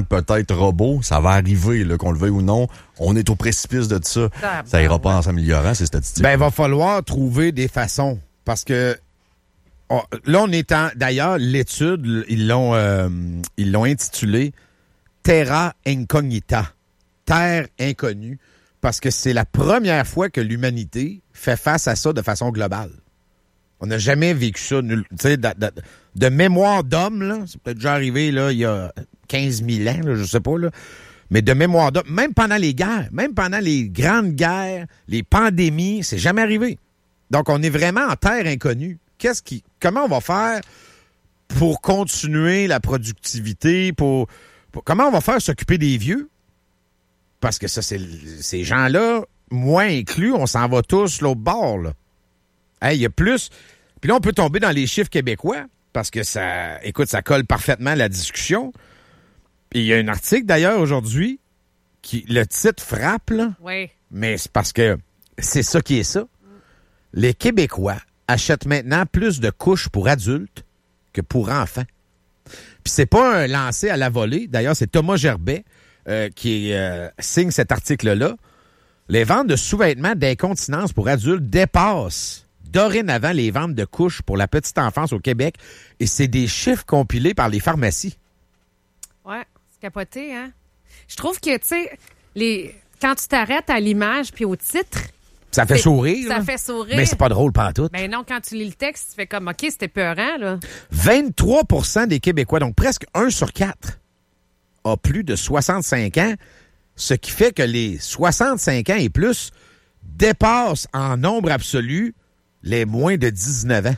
peut-être robot, ça va arriver, là, qu'on le veuille ou non. On est au précipice de ça. Ça ira pas en s'améliorant, ces statistiques. Ben, il va falloir trouver des façons. Parce que là, on est d'ailleurs, l'étude, ils l'ont intitulée Terra Incognita. Terre inconnue. Parce que c'est la première fois que l'humanité fait face à ça de façon globale. On n'a jamais vécu ça. De mémoire d'homme, là, c'est peut-être déjà arrivé là, il y a 15 000 ans, là, je sais pas, là, mais de mémoire d'homme, même pendant les guerres, même pendant les grandes guerres, les pandémies, c'est jamais arrivé. Donc, on est vraiment en terre inconnue. Comment on va faire pour continuer la productivité, comment on va faire s'occuper des vieux? Parce que ça, ces gens-là, moi inclus, on s'en va tous l'autre bord, là. Hey, il y a plus. Puis là, on peut tomber dans les chiffres québécois parce que ça colle parfaitement à la discussion. Puis il y a un article d'ailleurs aujourd'hui le titre frappe, là. Oui. Mais c'est parce que c'est ça qui est ça. Les Québécois achètent maintenant plus de couches pour adultes que pour enfants. Puis c'est pas un lancé à la volée. D'ailleurs, c'est Thomas Gerbet qui signe cet article-là. Les ventes de sous-vêtements d'incontinence pour adultes dépassent dorénavant les ventes de couches pour la petite enfance au Québec. Et c'est des chiffres compilés par les pharmacies. Ouais, c'est capoté, hein? Je trouve que, tu sais, quand tu t'arrêtes à l'image puis au titre... Ça fait sourire. Ça là. fait sourire. Mais c'est pas drôle pantoute. Ben non, quand tu lis le texte, tu fais comme, OK, c'était peurant, là. 23 % des Québécois, donc presque 1 sur 4, a plus de 65 ans, ce qui fait que les 65 ans et plus dépassent en nombre absolu les moins de 19 ans.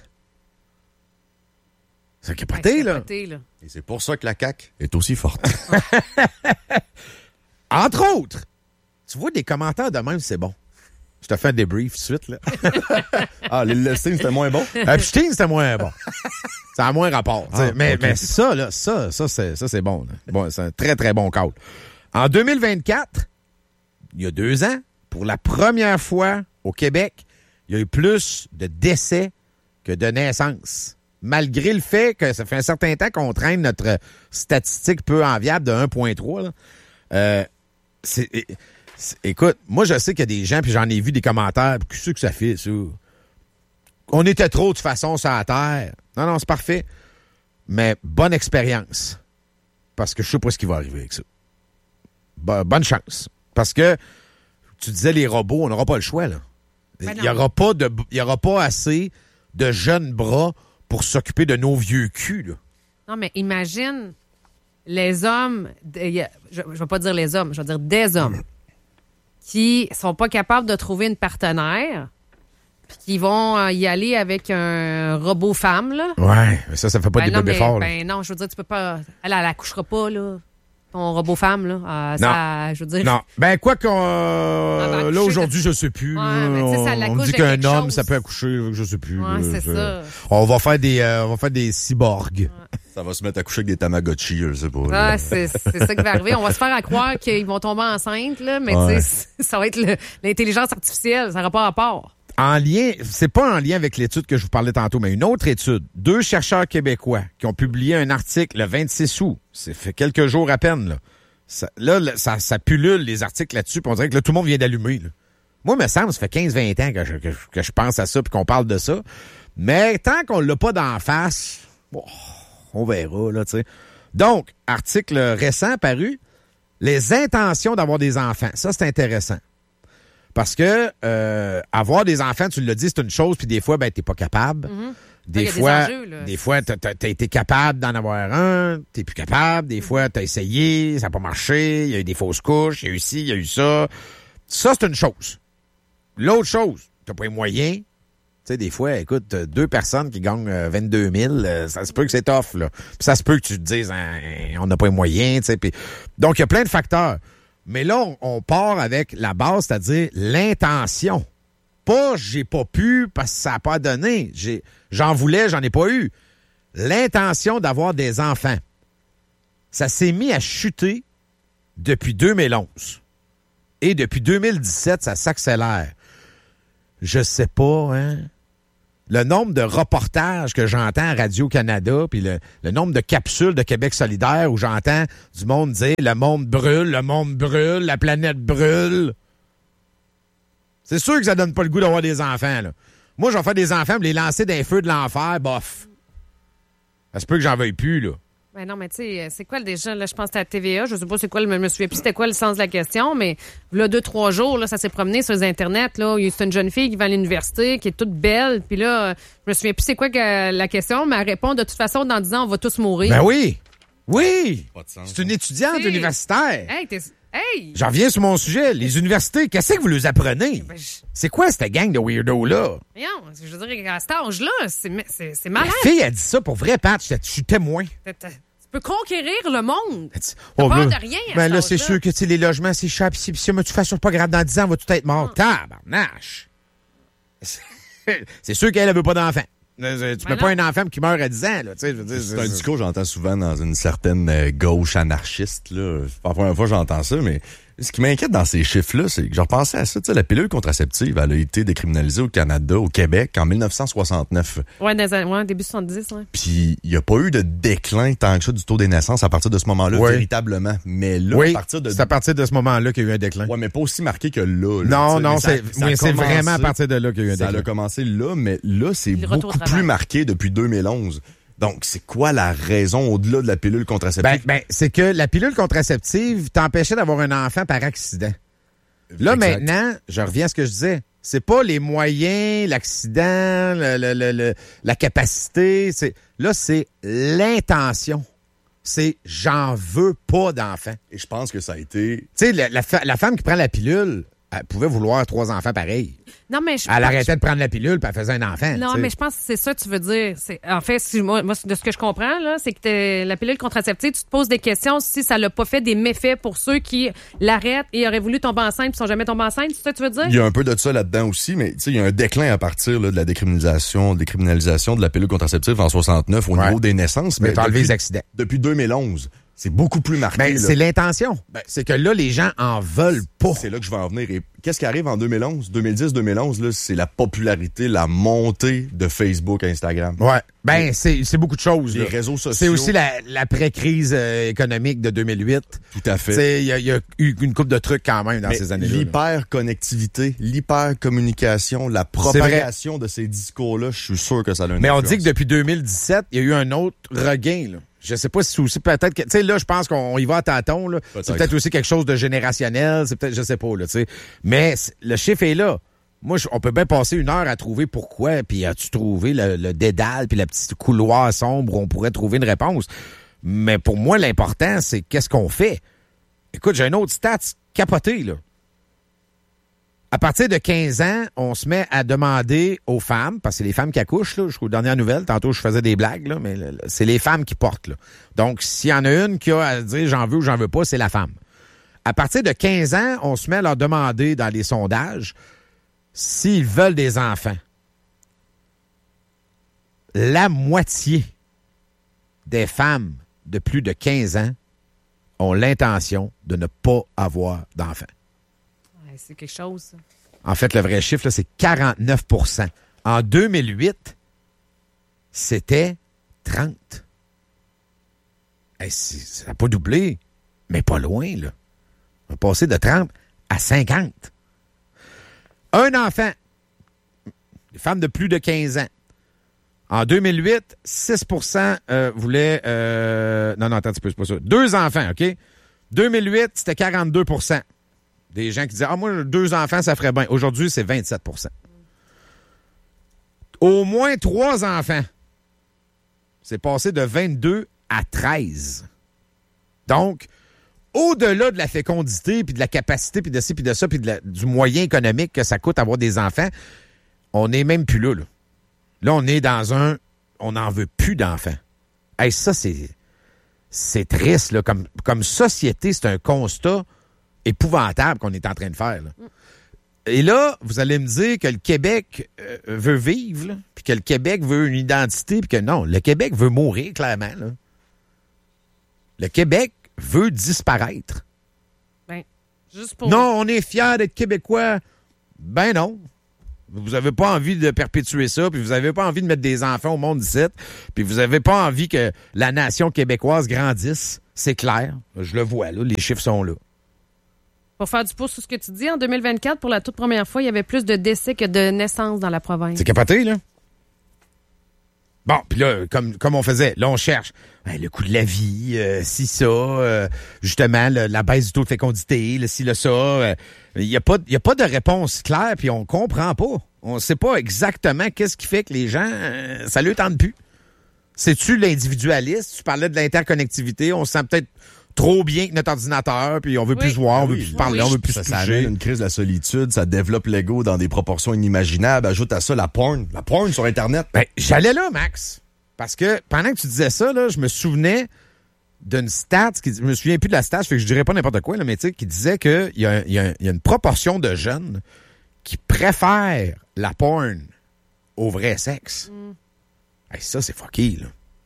C'est capoté, là. Et c'est pour ça que la CAQ est aussi forte. Entre autres, tu vois des commentaires de même, c'est bon. Je te fais un débrief tout de suite, là. Ah, l'Epstein, c'était moins bon? Epstein, c'était moins bon. Ça a moins rapport. Mais ça, là, ça, c'est bon, là. Bon, c'est un très, très bon call. En 2024, il y a 2 ans, pour la première fois au Québec, il y a eu plus de décès que de naissances. Malgré le fait que ça fait un certain temps qu'on traîne notre statistique peu enviable de 1,3. Là. Écoute, moi, je sais qu'il y a des gens, puis j'en ai vu des commentaires, qu'est-ce que ça fait, ça? On était trop, de toute façon, sur la terre. Non, c'est parfait. Mais bonne expérience. Parce que je sais pas ce qui va arriver avec ça. Bonne chance. Parce que, tu disais, les robots, on n'aura pas le choix, là. Il n'y aura pas assez de jeunes bras pour s'occuper de nos vieux culs, là. Non, mais imagine les hommes, je vais pas dire les hommes, je vais dire des hommes qui sont pas capables de trouver une partenaire puis qui vont y aller avec un robot femme, là. Ouais, mais ça fait pas des bébés forts, là. Ben non, je veux dire, tu peux pas... Elle accouchera pas, là. Ton robot femme, là. Non. Ça, je veux dire... Non. Ben, quoi qu'on... là, aujourd'hui, je sais plus. Ouais, mais tu sais, ça on l'accouche dit de qu'un quelque homme, chose. ça peut accoucher, je sais plus. Ouais, c'est ça. On va faire des cyborgs. Ouais. Ça va se mettre à coucher avec des Tamagotchi, je sais pas. Ah, c'est ça qui va arriver. On va se faire à croire qu'ils vont tomber enceintes, là, mais tu sais, ça va être l'intelligence artificielle. Ça n'aura pas rapport. C'est pas en lien avec l'étude que je vous parlais tantôt, mais une autre étude. 2 chercheurs québécois qui ont publié un article le 26 août. Ça fait quelques jours à peine, là. Ça pullule les articles là-dessus, puis on dirait que là, tout le monde vient d'allumer, là. Moi, il me semble, ça fait 15-20 ans que je pense à ça puis qu'on parle de ça. Mais tant qu'on l'a pas d'en face, on verra, là, tu sais. Donc, article récent paru, les intentions d'avoir des enfants. Ça, c'est intéressant. Parce que avoir des enfants, tu l'as dit, c'est une chose, puis des fois, ben, t'es pas capable. Mm-hmm. Des fois, t'as été capable d'en avoir un, t'es plus capable. Des fois, t'as essayé, ça n'a pas marché, il y a eu des fausses couches, il y a eu ci, il y a eu ça. Ça, c'est une chose. L'autre chose, t'as pas les moyens. Tu sais, des fois, écoute, 2 personnes qui gagnent 22 000, ça se peut que c'est tough, là. Puis ça se peut que tu te dises, on n'a pas les moyens, tu sais. Donc, il y a plein de facteurs. Mais là, on part avec la base, c'est-à-dire l'intention. Pas j'ai pas pu parce que ça n'a pas donné. J'en voulais, j'en ai pas eu. L'intention d'avoir des enfants. Ça s'est mis à chuter depuis 2011. Et depuis 2017, ça s'accélère. Je sais pas, hein. le nombre de reportages que j'entends à Radio-Canada, puis le nombre de capsules de Québec solidaire où j'entends du monde dire « le monde brûle, la planète brûle ». C'est sûr que ça donne pas le goût d'avoir des enfants, là. Moi, je vais faire des enfants, les lancer dans les feux de l'enfer, bof. Ça se peut que j'en veuille plus, là. Ben non, mais tu sais, c'est quoi déjà? Là, je pense que c'était à TVA. Je sais pas c'est quoi, je me souviens plus c'était quoi le sens de la question, mais là, 2-3 jours, là, ça s'est promené sur les internets. Là, c'est une jeune fille qui va à l'université, qui est toute belle. Puis là, je me souviens plus c'est quoi que la question, mais elle répond de toute façon en disant on va tous mourir. Ben oui! Oui! Pas de sens, C'est une étudiante universitaire. Hey! J'en reviens sur mon sujet. Les universités, qu'est-ce que vous les apprenez? Ben, C'est quoi cette gang de weirdos-là? Voyons, je veux dire, à cet âge-là, c'est malade. La fille a dit ça pour vrai, Pat. Je suis témoin. Tu peux conquérir le monde. T'as peur là, de rien à ben cet là, c'est âge-là. sûr que les logements, c'est cher. Puis si mais tu fais ça, c'est pas grave. Dans 10 ans, on va tout être mort. Tabarnache! C'est sûr qu'elle veut pas d'enfant. Tu mets pas un enfant qui meurt à 10 ans, là. Tu sais, je veux dire, C'est un discours que j'entends souvent dans une certaine gauche anarchiste, là. C'est pas la première fois que j'entends ça, mais ce qui m'inquiète dans ces chiffres-là, c'est que je repensais à ça. Tu sais, la pilule contraceptive, elle a été décriminalisée au Canada, au Québec, en 1969. Ouais, début 70, ouais. Puis, il n'y a pas eu de déclin tant que ça du taux des naissances à partir de ce moment-là, Oui. véritablement. Mais là, oui, à partir de... c'est à partir de ce moment-là qu'il y a eu un déclin. Ouais, mais pas aussi marqué que là. Non, c'est vraiment à partir de là qu'il y a eu un déclin. Ça a commencé là, mais là, c'est Le retour au beaucoup travail. plus marqué depuis 2011. Donc, c'est quoi la raison au-delà de la pilule contraceptive? Ben, c'est que la pilule contraceptive t'empêchait d'avoir un enfant par accident. Là, Exact. maintenant, je reviens à ce que je disais. C'est pas les moyens, l'accident, la capacité. Là, c'est l'intention. C'est j'en veux pas d'enfant. Et je pense que ça a été... Tu sais, la femme qui prend la pilule, elle pouvait vouloir 3 enfants pareils. Non, mais Elle arrêtait de prendre la pilule puis elle faisait un enfant. Non, t'sais. mais je pense que c'est ça que tu veux dire. En fait, moi, de ce que je comprends, là, c'est que la pilule contraceptive, tu te poses des questions si ça l'a pas fait des méfaits pour ceux qui l'arrêtent et auraient voulu tomber enceinte et sont jamais tombés enceintes. C'est ça que tu veux dire? Il y a un peu de ça là-dedans aussi, mais tu sais, il y a un déclin à partir là, de la décriminalisation de la pilule contraceptive en 69 au niveau des naissances. Mais t'as enlevé les accidents. Depuis 2011, c'est beaucoup plus marqué. Ben, là. c'est l'intention. C'est que là, les gens en veulent pas. C'est là que je vais en venir. Et qu'est-ce qui arrive en 2011? 2010-2011, là, c'est la popularité, la montée de Facebook, Instagram. Ouais. Ben, c'est beaucoup de choses. Les là. réseaux sociaux. C'est aussi l'après-crise économique de 2008. Tout à fait. Il y a eu une couple de trucs quand même dans Mais ces années-là. l'hyper-connectivité, l'hyper-communication, la propagation de ces discours-là, je suis sûr que ça a une Mais on influence. dit que depuis 2017, il y a eu un autre regain, là. Je sais pas si c'est aussi peut-être que, tu sais, là, je pense qu'on y va à tâtons, là. C'est peut-être aussi quelque chose de générationnel, c'est peut-être, je sais pas, là, tu sais. Mais le chiffre est là. Moi, on peut bien passer 1 heure à trouver pourquoi, puis as-tu trouvé le dédale, puis la petite couloir sombre où on pourrait trouver une réponse. Mais pour moi, l'important, c'est qu'est-ce qu'on fait. Écoute, j'ai un autre stat capoté, là. À partir de 15 ans, on se met à demander aux femmes, parce que c'est les femmes qui accouchent, là, jusqu'aux dernières nouvelles. Tantôt, je faisais des blagues, là, mais c'est les femmes qui portent, là. Donc, s'il y en a une qui a à dire j'en veux ou j'en veux pas, c'est la femme. À partir de 15 ans, on se met à leur demander dans les sondages s'ils veulent des enfants. La moitié des femmes de plus de 15 ans ont l'intention de ne pas avoir d'enfants. C'est quelque chose, ça. En fait, le vrai chiffre, là, c'est 49 %. En 2008, c'était 30. Hey, ça n'a pas doublé, mais pas loin, là. On va passer de 30 à 50. Un enfant, les femmes de plus de 15 ans. En 2008, 6 voulaient... Non, attends un petit peu, c'est pas ça. 2 enfants, OK? 2008, c'était 42 % des gens qui disaient « Ah, moi, 2 enfants, ça ferait bien. » Aujourd'hui, c'est 27 %. Au moins 3 enfants. C'est passé de 22 à 13. Donc, au-delà de la fécondité, puis de la capacité, puis de ci, puis de ça, puis du moyen économique que ça coûte avoir des enfants, on n'est même plus là, là. Là, on est dans on n'en veut plus d'enfants. Hey, ça, c'est triste, là. Comme société, c'est un constat épouvantable qu'on est en train de faire, là. Et là, vous allez me dire que le Québec veut vivre, là, puis que le Québec veut une identité, puis que non, le Québec veut mourir, clairement, là. Le Québec veut disparaître. Ben, juste pour... Non, on est fiers d'être Québécois. Ben non. Vous avez pas envie de perpétuer ça, puis vous avez pas envie de mettre des enfants au monde d'ici, puis vous avez pas envie que la nation québécoise grandisse. C'est clair. Je le vois, là. Les chiffres sont là. Pour faire du pouce sur ce que tu dis, en 2024, pour la toute première fois, il y avait plus de décès que de naissances dans la province. C'est capoté, là? Bon, puis là, comme on faisait, là, on cherche le coût de la vie, justement, la baisse du taux de fécondité, ça. Il n'y a pas de réponse claire, puis on comprend pas. On sait pas exactement qu'est-ce qui fait que les gens, ça leur tente plus. C'est-tu l'individualiste? Tu parlais de l'interconnectivité. On se sent peut-être trop bien que notre ordinateur, puis on veut plus se voir, on veut plus se parler, on veut plus se toucher. Ça amène une crise de la solitude, ça développe l'ego dans des proportions inimaginables. Ajoute à ça la porn sur Internet. Ben, j'allais là, Max. Parce que pendant que tu disais ça, là, je me souvenais d'une stat, je me souviens plus de la stat, fait que je dirais pas n'importe quoi, là, mais tu sais, qui disait qu'il y a une proportion de jeunes qui préfèrent la porn au vrai sexe. Hey, ça, c'est fucké, là.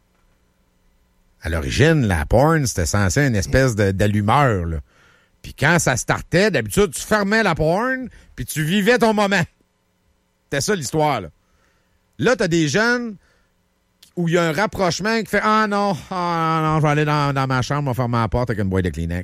À l'origine, la porn, c'était censé être une espèce d'allumeur, là. Puis quand ça startait, d'habitude, tu fermais la porn, puis tu vivais ton moment. C'était ça, l'histoire, là. Là, t'as des jeunes où il y a un rapprochement qui fait « Ah non, je vais aller dans ma chambre, je vais fermer la porte avec une boîte de Kleenex. »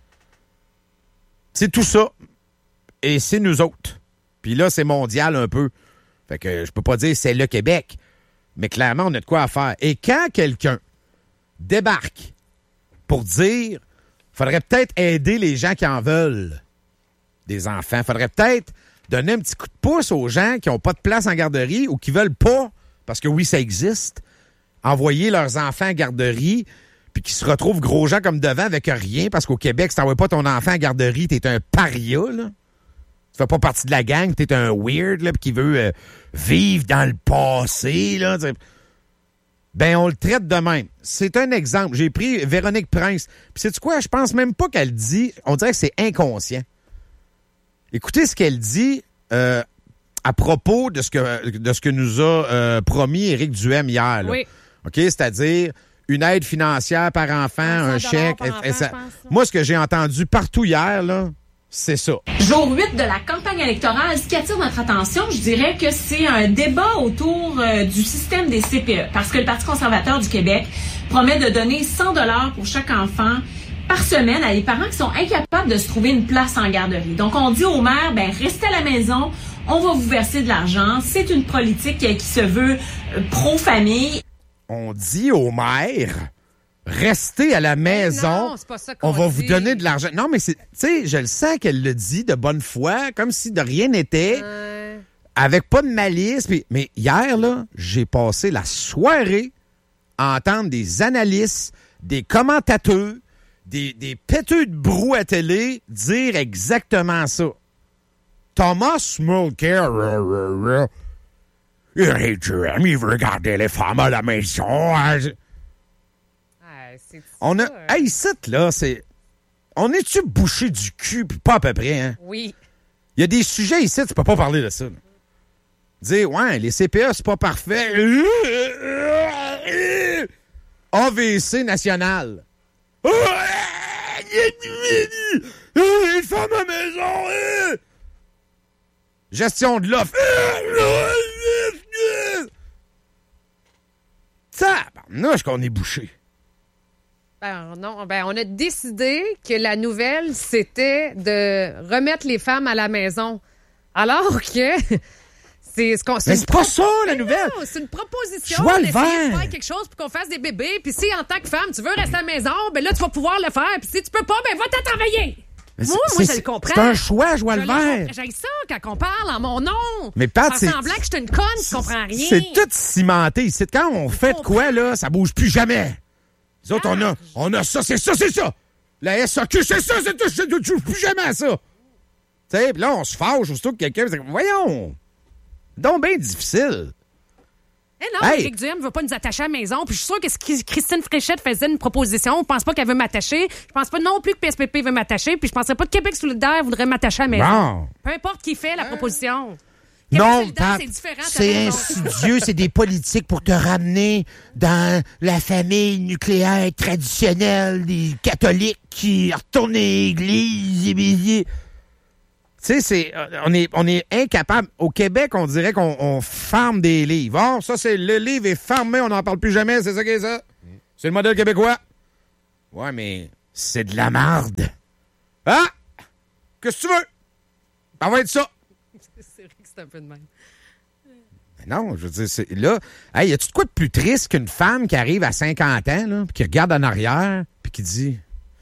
C'est tout ça. Et c'est nous autres. Puis là, c'est mondial un peu. Fait que je peux pas dire c'est le Québec. Mais clairement, on a de quoi à faire. Et quand quelqu'un débarque pour dire faudrait peut-être aider les gens qui en veulent des enfants, faudrait peut-être donner un petit coup de pouce aux gens qui n'ont pas de place en garderie ou qui veulent pas, parce que oui, ça existe, envoyer leurs enfants en garderie puis qui se retrouvent gros gens comme devant avec rien, parce qu'au Québec, si t'envoies pas ton enfant en garderie, t'es un paria, là. Tu fais pas partie de la gang, t'es un weird, là, qui veut vivre dans le passé, là. Ben, on le traite de même. C'est un exemple. J'ai pris Véronique Prince. Puis sais-tu quoi? Je pense même pas qu'elle dit. On dirait que c'est inconscient. Écoutez ce qu'elle dit à propos de ce que nous a promis Éric Duhem hier. Là. Oui. OK? C'est-à-dire une aide financière par enfant, un chèque. Moi, ce que j'ai entendu partout hier, là, c'est ça. Jour 8 de la campagne électorale, ce qui attire notre attention, je dirais que c'est un débat autour du système des CPE. Parce que le Parti conservateur du Québec promet de donner 100 $ pour chaque enfant par semaine à des parents qui sont incapables de se trouver une place en garderie. Donc, on dit aux mères, restez à la maison, on va vous verser de l'argent. C'est une politique qui se veut pro-famille. On dit aux mères... Restez à la maison. Non, c'est pas ça qu'on on va dit. vous donner de l'argent. Non, mais c'est, tu sais, je le sens qu'elle le dit de bonne foi, comme si de rien n'était, avec pas de malice. Mais hier, là, j'ai passé la soirée à entendre des analystes, des commentateurs, des péteux de brou à télé dire exactement ça. Thomas Mulcair, il veut garder les femmes à la maison. On a. Hey, ici, là, c'est. On est-tu bouché du cul, puis pas à peu près, hein? Oui. Il y a des sujets ici, tu peux pas parler de ça. Là. Dire, ouais, les CPE, c'est pas parfait. AVC national. Une femme à maison. Gestion de l'offre. Tabarnouche qu'on est bouché. Non, on a décidé que la nouvelle, c'était de remettre les femmes à la maison. Alors que c'est ce qu'on... Mais c'est pas ça, la nouvelle! Non, c'est une proposition Je vois le d'essayer de vert. faire quelque chose pour qu'on fasse des bébés. Puis si, en tant que femme, tu veux rester à la maison, là, tu vas pouvoir le faire. Puis si tu peux pas, va-t'en travailler! Moi, je le comprends. C'est un choix, je vois le vert. J'ai ça quand on parle en mon nom. Mais Pat, c'est... semblant que je suis une conne qui comprend rien. C'est tout cimenté. C'est quand on fait de quoi, là, ça bouge plus jamais. Les autres, on a ça, c'est ça. La SAQ, c'est ça, c'est tout, je ne touche plus jamais à ça. Tu sais, là, on se fâche, surtout que quelqu'un dit, voyons, donc bien difficile. Non, Éric Duhem ne veut pas nous attacher à la maison. Puis je suis sûre que si Christine Fréchette faisait une proposition, je pense pas qu'elle veut m'attacher. Je pense pas non plus que PSPP veut m'attacher. Puis je penserais pas que Québec solidaire voudrait m'attacher à la maison. Bon. Peu importe qui fait la proposition. Non, c'est différent. C'est insidieux, c'est des politiques pour te ramener dans la famille nucléaire traditionnelle des catholiques qui retournent à l'église. Tu sais, on est incapable. Au Québec, on dirait qu'on farme des livres. Oh, ça, c'est le livre est farmé, on n'en parle plus jamais, c'est ça qui est ça. C'est le modèle québécois. Ouais, mais c'est de la marde. Ah! Qu'est-ce que tu veux? Ça va être ça. C'est vrai que c'est un peu de même. Mais non, je veux dire, c'est là. Hey, y a-tu de quoi de plus triste qu'une femme qui arrive à 50 ans, là, puis qui regarde en arrière, puis qui dit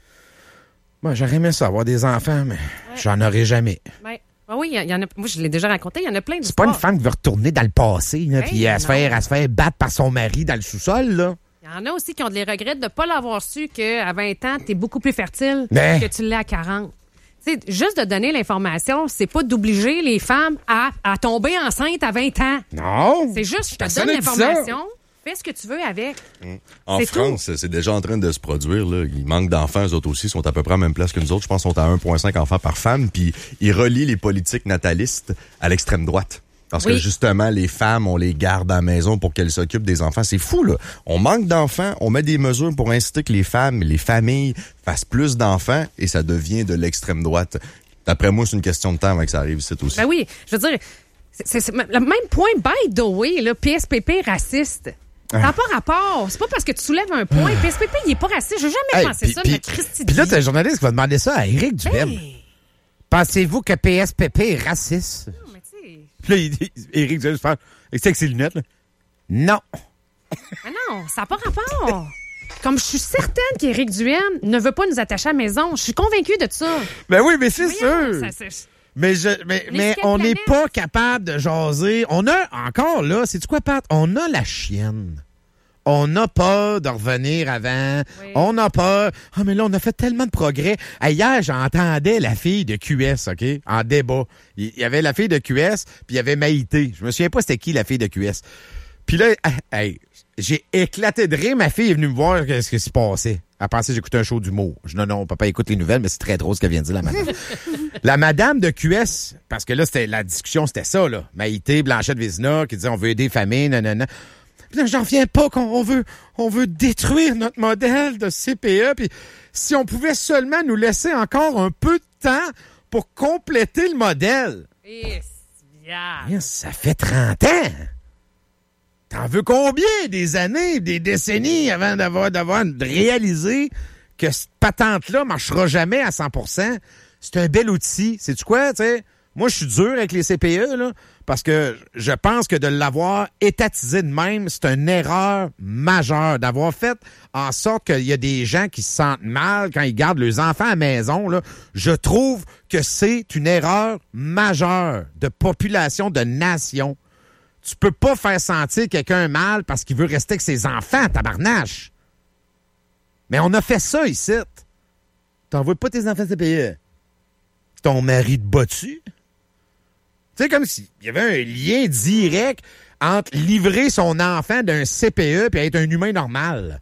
moi, j'aurais aimé ça, avoir des enfants, mais j'en aurai jamais. Ouais. Ah oui, il y en a. Moi, je l'ai déjà raconté, il y en a plein C'est pas d'histoires. une femme qui veut retourner dans le passé, là, puis elle se non. fait battre par son mari dans le sous-sol, là. Il y en a aussi qui ont des regrets de ne pas l'avoir su qu'à 20 ans, tu es beaucoup plus fertile Mais- que tu l'es à 40. Tu sais, juste de donner l'information, c'est pas d'obliger les femmes à tomber enceinte à 20 ans. Non! C'est juste, je te Personne donne n'a dit ça. l'information, fais ce que tu veux avec. En C'est France, c'est déjà en train de se produire. Là. Il manque d'enfants, eux autres aussi, sont à peu près à la même place que nous autres. Je pense qu'ils sont à 1,5 enfants par femme. Puis ils relient les politiques natalistes à l'extrême droite. Parce que Oui. justement, les femmes, on les garde à la maison pour qu'elles s'occupent des enfants. C'est fou, là. On manque d'enfants, on met des mesures pour inciter que les femmes, les familles fassent plus d'enfants et ça devient de l'extrême droite. D'après moi, c'est une question de temps avant que ça arrive ici aussi. Ben oui, je veux dire, c'est le même point, by the way, là, PSPP raciste. Ça n'a pas rapport. C'est pas parce que tu soulèves un point. PSPP, il est pas raciste. J'ai jamais pensé ça de ma Christie de Puis là, vie. t'as un journaliste qui va demander ça à Éric Duhem. Hey! Pensez-vous que PSPP est raciste? Non, mais tu sais. Puis là, il dit, Éric Duhem se fait avec ses lunettes, là. Non. Mais non, ça n'a pas rapport. Comme je suis certaine qu'Éric Duhem ne veut pas nous attacher à la maison. Je suis convaincue de ça. Ben oui, mais c'est Voyons, sûr. ça, c'est- Mais quelle on n'est planète? pas capable de jaser. On a encore là, c'est quoi, Pat? On a la chienne. On n'a pas de revenir avant. Oui. On n'a pas. Ah, mais là, on a fait tellement de progrès. Hey, hier, j'entendais la fille de QS, OK? En débat. Il y avait la fille de QS, puis il y avait Maïté. Je me souviens pas c'était qui la fille de QS. Puis là, hey, j'ai éclaté de rire. Ma fille est venue me voir ce qui se passait. Elle pensait que j'écoutais un show d'humour. Je dis non, papa écoute les nouvelles, mais c'est très drôle ce qu'elle vient de dire, la madame. La madame de QS, parce que là, la discussion, c'était ça, là. Maïté, Blanchette Vézina, qui disait on veut aider les familles, nanana. Puis là, j'en reviens pas qu'on veut détruire notre modèle de CPE. Puis si on pouvait seulement nous laisser encore un peu de temps pour compléter le modèle. Et bien. Bien, ça fait 30 ans. T'en veux combien des années, des décennies avant de réaliser que cette patente-là marchera jamais à 100%? C'est un bel outil. Sais-tu quoi, tu sais? Moi, je suis dur avec les CPE, là, parce que je pense que de l'avoir étatisé de même, c'est une erreur majeure. D'avoir fait en sorte qu'il y a des gens qui se sentent mal quand ils gardent leurs enfants à la maison, là. Je trouve que c'est une erreur majeure de population, de nation. Tu peux pas faire sentir quelqu'un mal parce qu'il veut rester avec ses enfants, tabarnache. Mais on a fait ça ici. T'envoies pas tes enfants CPE. Ton mari te bat-tu? Tu sais, comme s'il y avait un lien direct entre livrer son enfant d'un CPE et être un humain normal.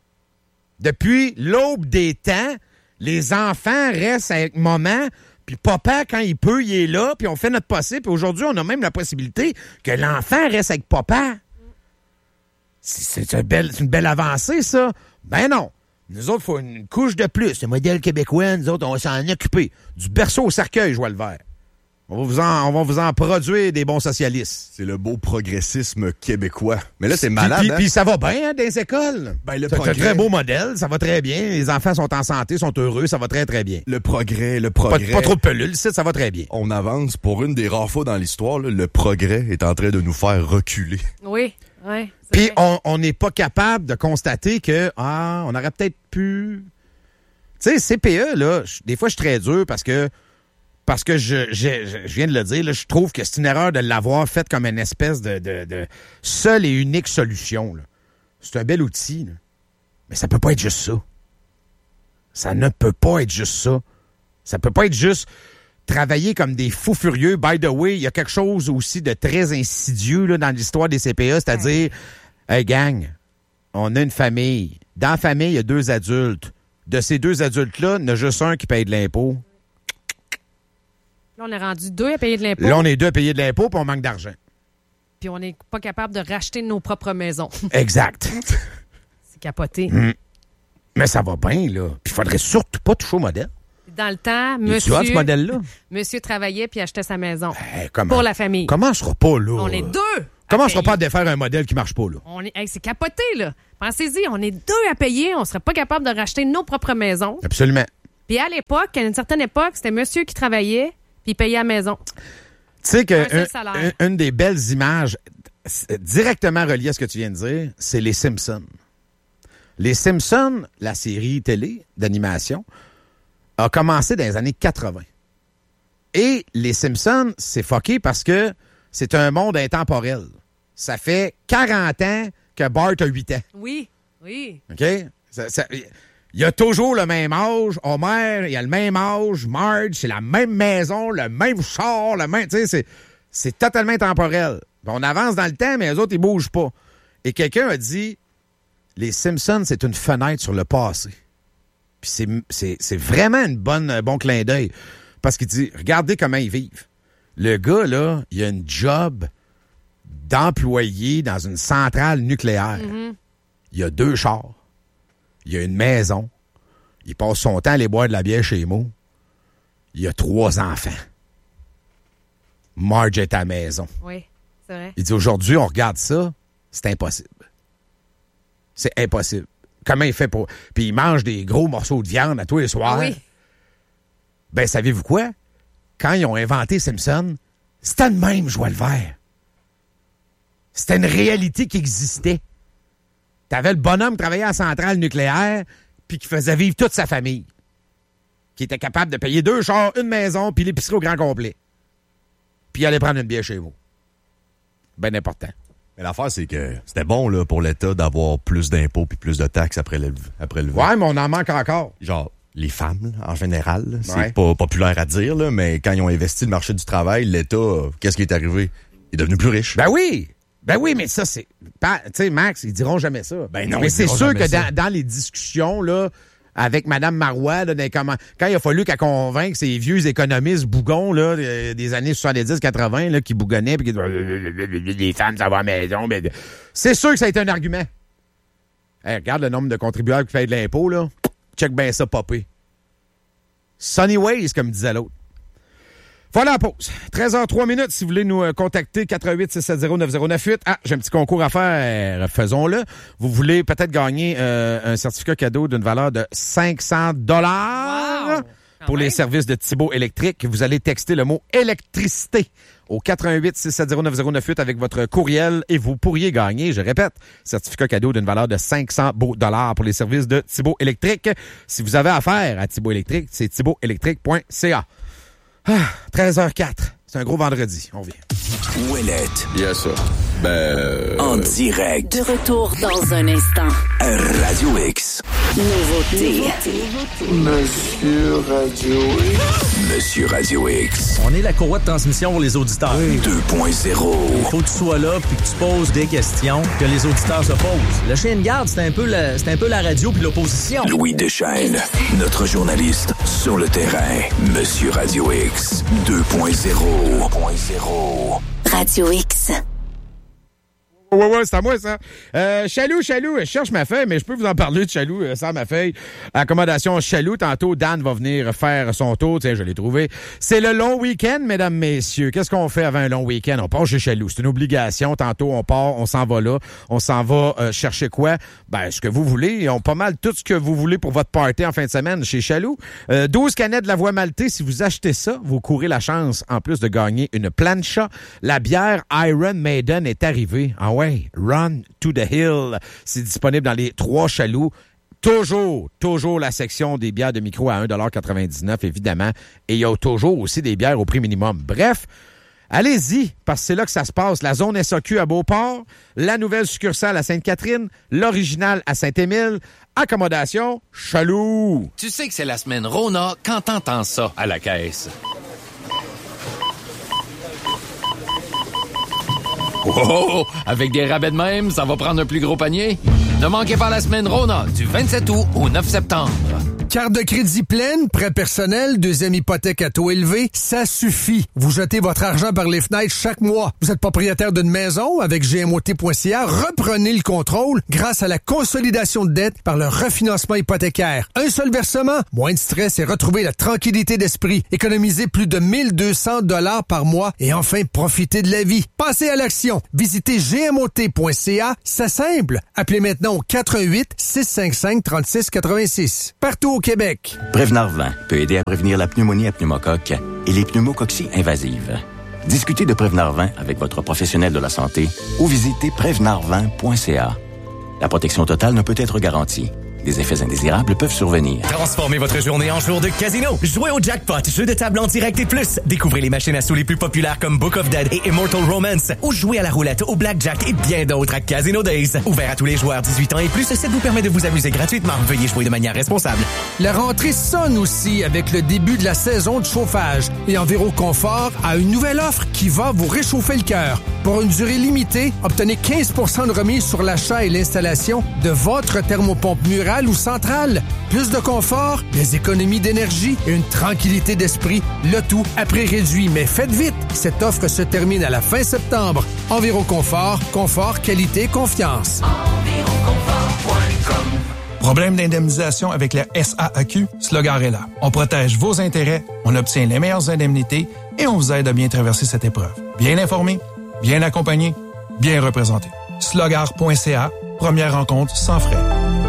Depuis l'aube des temps, les enfants restent avec maman, puis papa, quand il peut, il est là, puis on fait notre possible. Puis aujourd'hui, on a même la possibilité que l'enfant reste avec papa. C'est une belle avancée, ça. Ben non. Nous autres, il faut une couche de plus. Le modèle québécois, nous autres, on va s'en occuper. Du berceau au cercueil, je vois le vert. On va vous en produire des bons socialistes. C'est le beau progressisme québécois. Mais là, c'est malade, Puis, hein? puis ça va bien hein, dans les écoles. Ben, le C'est un progrès. très beau modèle, ça va très bien. Les enfants sont en santé, sont heureux, ça va très, très bien. Le progrès. Pas trop de pelules, ça va très bien. On avance pour une des rares fois dans l'histoire, là, le progrès est en train de nous faire reculer. Oui, oui. Puis on n'est pas capable de constater que on aurait peut-être pu. Tu sais, CPE, là, des fois, je suis très dur parce que je viens de le dire, là, je trouve que c'est une erreur de l'avoir faite comme une espèce de seule et unique solution. Là. C'est un bel outil, là. Mais ça peut pas être juste ça. Ça ne peut pas être juste ça. Ça peut pas être juste travailler comme des fous furieux. By the way, il y a quelque chose aussi de très insidieux là, dans l'histoire des CPE, c'est-à-dire, hey gang, on a une famille. Dans la famille, il y a 2 adultes. De ces 2 adultes-là, il y en a juste un qui paye de l'impôt. Là, on est rendu 2 à payer de l'impôt. Là, on est 2 à payer de l'impôt, puis on manque d'argent. Puis on n'est pas capable de racheter nos propres maisons. Exact. C'est capoté. Mais ça va bien, là. Puis il faudrait surtout pas toucher au modèle. Dans le temps, Tu vois ce modèle-là? monsieur travaillait puis achetait sa maison Comment? pour la famille. Comment je serai pas là? On est 2. Comment je serai pas à défaire un modèle qui marche pas, là? C'est capoté, là. Pensez-y, on est 2 à payer. On serait pas capable de racheter nos propres maisons. Absolument. Puis à l'époque, à une certaine époque, c'était monsieur qui travaillait puis il payait à la maison. Tu sais Un seul salaire. une des belles images directement reliées à ce que tu viens de dire, c'est les Simpsons. Les Simpsons, la série télé d'animation, a commencé dans les années 80. Et les Simpsons, c'est fucké parce que c'est un monde intemporel. Ça fait 40 ans que Bart a 8 ans. Oui. OK? Il a toujours le même âge. Homer, il a le même âge. Marge, c'est la même maison, le même char, le même... Tu sais, c'est totalement intemporel. On avance dans le temps, mais les autres, ils bougent pas. Et quelqu'un a dit, les Simpsons, c'est une fenêtre sur le passé. Puis c'est vraiment un bon clin d'œil. Parce qu'il dit, regardez comment ils vivent. Le gars, là, il a une job d'employé dans une centrale nucléaire. Mm-hmm. Il a 2 chars. Il a une maison. Il passe son temps à aller boire de la bière chez Mo. Il a 3 enfants. Marge est à la maison. Oui, c'est vrai. Il dit, aujourd'hui, on regarde ça, c'est impossible. C'est impossible. Comment il fait pour... Puis il mange des gros morceaux de viande à tous les soirs. Oui. Ben, savez-vous quoi? Quand ils ont inventé Simpson, c'était le même joie le vert. C'était une réalité qui existait. T'avais le bonhomme qui travaillait à la centrale nucléaire puis qui faisait vivre toute sa famille. Qui était capable de payer 2 chars, une maison puis l'épicerie au grand complet. Puis aller prendre une bière chez vous. Ben important. Mais l'affaire, c'est que c'était bon là, pour l'État d'avoir plus d'impôts puis plus de taxes après le Ouais, mais on en manque encore. Genre, les femmes, là, en général, là, c'est pas populaire à dire, là, mais quand ils ont investi le marché du travail, l'État, qu'est-ce qui est arrivé? Il est devenu plus riche. Ben oui, mais ça, c'est... Tu sais, Max, ils diront jamais ça. Ben non, mais c'est sûr que ça. dans les discussions, là, avec Mme Marois, là, quand il a fallu qu'elle convainque ces vieux économistes bougons là, des années 70-80 là, qui bougonnaient puis qui disaient les femmes, ça va à la maison. Mais... C'est sûr que ça a été un argument. Hey, regarde le nombre de contribuables qui payent de l'impôt, là. Check bien ça, popé. Sunny Ways, comme disait l'autre. Voilà la pause. 13h03 si vous voulez nous contacter, 418-670-9098. Ah, j'ai un petit concours à faire. Faisons-le. Vous voulez peut-être gagner un certificat cadeau d'une valeur de 500 $ pour les services de Thibault Électrique. Vous allez texter le mot électricité au 418-670-9098 avec votre courriel et vous pourriez gagner, je répète, certificat cadeau d'une valeur de 500 $ pour les services de Thibault Électrique. Si vous avez affaire à Thibault Électrique, c'est thibaultélectrique.ca. 13h04. C'est un gros vendredi. On vient. Ouellette. Yes, sir. En direct. De retour dans un instant. Radio X. Nouveauté. Monsieur Radio X. Monsieur Radio X. On est la courroie de transmission pour les auditeurs. 2.0. Il faut que tu sois là puis que tu poses des questions que les auditeurs se posent. Le chien de garde, c'est un peu la radio puis l'opposition. Louis Deschênes, notre journaliste sur le terrain. Monsieur Radio X 2.0. Radio X. Ouais, c'est à moi, ça. Chaloux, je cherche ma feuille, mais je peux vous en parler de Chaloux sans ma feuille. Accommodation Chaloux, tantôt, Dan va venir faire son tour. Tiens, je l'ai trouvé. C'est le long week-end, mesdames, messieurs. Qu'est-ce qu'on fait avant un long week-end? On part chez Chaloux. C'est une obligation. Tantôt, on part, on s'en va là. On s'en va chercher quoi? Ben, ce que vous voulez. Ils ont pas mal tout ce que vous voulez pour votre party en fin de semaine chez Chaloux. 12 canettes de la Voie Maltais. Si vous achetez ça, vous courez la chance, en plus de gagner une plancha. La bière Iron Maiden est arrivée. Ah ouais? Run to the Hill. C'est disponible dans les 3 Chaloux. Toujours la section des bières de micro à 1,99 $, évidemment. Et il y a toujours aussi des bières au prix minimum. Bref, allez-y, parce que c'est là que ça se passe. La zone SAQ à Beauport, la nouvelle succursale à Sainte-Catherine, l'original à Saint-Émile, accommodation Chaloux. Tu sais que c'est la semaine Rona quand t'entends ça à la caisse. Oh, avec des rabais de même, ça va prendre un plus gros panier. Ne manquez pas la semaine Rona du 27 août au 9 septembre. Carte de crédit pleine, prêt personnel, deuxième hypothèque à taux élevé, ça suffit. Vous jetez votre argent par les fenêtres chaque mois. Vous êtes propriétaire d'une maison avec GMOT.ca, reprenez le contrôle grâce à la consolidation de dette par le refinancement hypothécaire. Un seul versement, moins de stress et retrouvez la tranquillité d'esprit. Économisez plus de 1200 $ par mois et enfin profitez de la vie. Passez à l'action. Visitez GMOT.ca, c'est simple. Appelez maintenant au 418-655-3686. Partout au Québec. Prévenard 20 peut aider à prévenir la pneumonie à pneumocoque et les pneumococcies invasives. Discutez de Prévenard 20 avec votre professionnel de la santé ou visitez prévenard20.ca. La protection totale ne peut être garantie. Des effets indésirables peuvent survenir. Transformez votre journée en jour de casino. Jouez au Jackpot, jeu de table en direct et plus. Découvrez les machines à sous les plus populaires comme Book of Dead et Immortal Romance. Ou jouez à la roulette, au blackjack et bien d'autres à Casino Days. Ouvert à tous les joueurs 18 ans et plus, ça vous permet de vous amuser gratuitement. Veuillez jouer de manière responsable. La rentrée sonne aussi avec le début de la saison de chauffage. Et Enviroconfort a une nouvelle offre qui va vous réchauffer le cœur. Pour une durée limitée, obtenez 15 % de remise sur l'achat et l'installation de votre thermopompe murale ou centrale. Plus de confort, des économies d'énergie et une tranquillité d'esprit. Le tout à prix réduit. Mais faites vite, cette offre se termine à la fin septembre. Enviroconfort, confort, qualité, confiance. Enviroconfort.com. Problème d'indemnisation avec la SAAQ? Slogar est là. On protège vos intérêts, on obtient les meilleures indemnités et on vous aide à bien traverser cette épreuve. Bien informé, bien accompagné, bien représenté. Slogar.ca, première rencontre sans frais.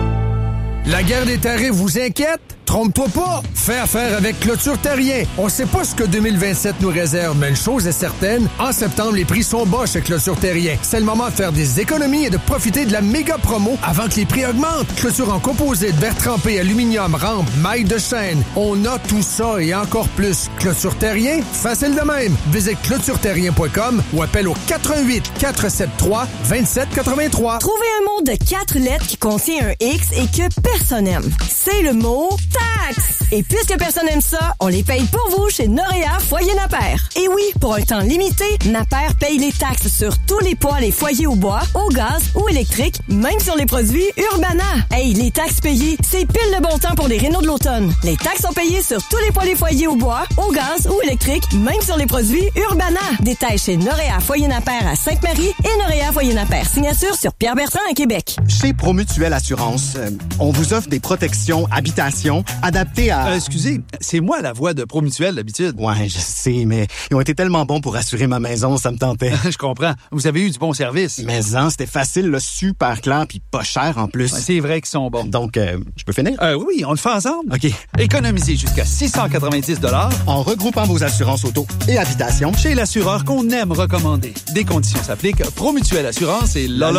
La guerre des tarifs vous inquiète? Trompe-toi pas! Fais affaire avec Clôture Terrien. On sait pas ce que 2027 nous réserve, mais une chose est certaine, en septembre, les prix sont bas chez Clôture Terrien. C'est le moment de faire des économies et de profiter de la méga promo avant que les prix augmentent. Clôture en composite, verre trempé, aluminium, rampe, maille de chaîne. On a tout ça et encore plus. Clôture Terrien, facile de même. Visite clôtureterrien.com ou appelle au 88 473 2783. Trouvez un mot de 4 lettres qui contient un X et que personne aime. C'est le mot taxe. Et puisque personne n'aime ça, on les paye pour vous chez Noréa Foyer Napper. Et oui, pour un temps limité, Napper paye les taxes sur tous les poêles et foyers au bois, au gaz ou électrique, même sur les produits Urbana. Hey, les taxes payées, c'est pile le bon temps pour les rénaux de l'automne. Les taxes sont payées sur tous les poêles et foyers au bois, au gaz ou électrique, même sur les produits Urbana. Détails chez Noréa Foyer Napper à Sainte-Marie et Noréa Foyer Napper. Signature sur Pierre Bertrand à Québec. Chez Promutuelle Assurance, on vous offre des protections habitation adaptées à... Excusez, c'est moi la voix de Promutuelle d'habitude. Ouais, je sais, mais ils ont été tellement bons pour assurer ma maison, ça me tentait. Je comprends. Vous avez eu du bon service. Mais c'était facile, là, super clair, puis pas cher en plus. Ouais, c'est vrai qu'ils sont bons. Donc, je peux finir? Oui, on le fait ensemble. OK. Économisez jusqu'à 690 $ en regroupant vos assurances auto et habitation chez l'assureur qu'on aime recommander. Des conditions s'appliquent. Promutuelle Assurance et la.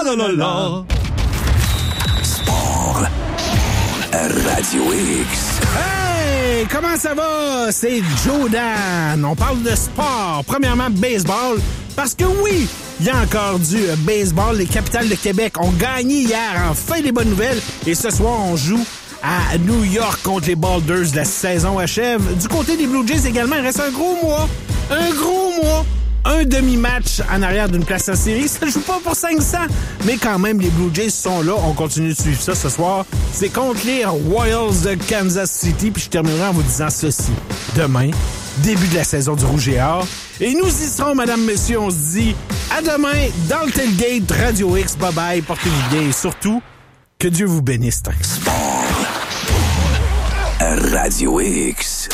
Sport. Radio X. Hey, comment ça va? C'est Joe Dan. On parle de sport. Premièrement, baseball. Parce que oui, il y a encore du baseball. Les Capitals de Québec ont gagné hier. Enfin, les bonnes nouvelles. Et ce soir, on joue à New York contre les Boulders. La saison achève. Du côté des Blue Jays également, il reste un gros mois. Un demi-match en arrière d'une place en série. Ça ne joue pas pour 500. Mais quand même, les Blue Jays sont là. On continue de suivre ça ce soir. C'est contre les Royals de Kansas City. Puis je terminerai en vous disant ceci. Demain, début de la saison du Rouge et Or. Et nous y serons, madame, monsieur. On se dit à demain dans le tailgate Radio X. Bye-bye. Portez-vous bien. Et surtout, que Dieu vous bénisse. Sport. Radio X.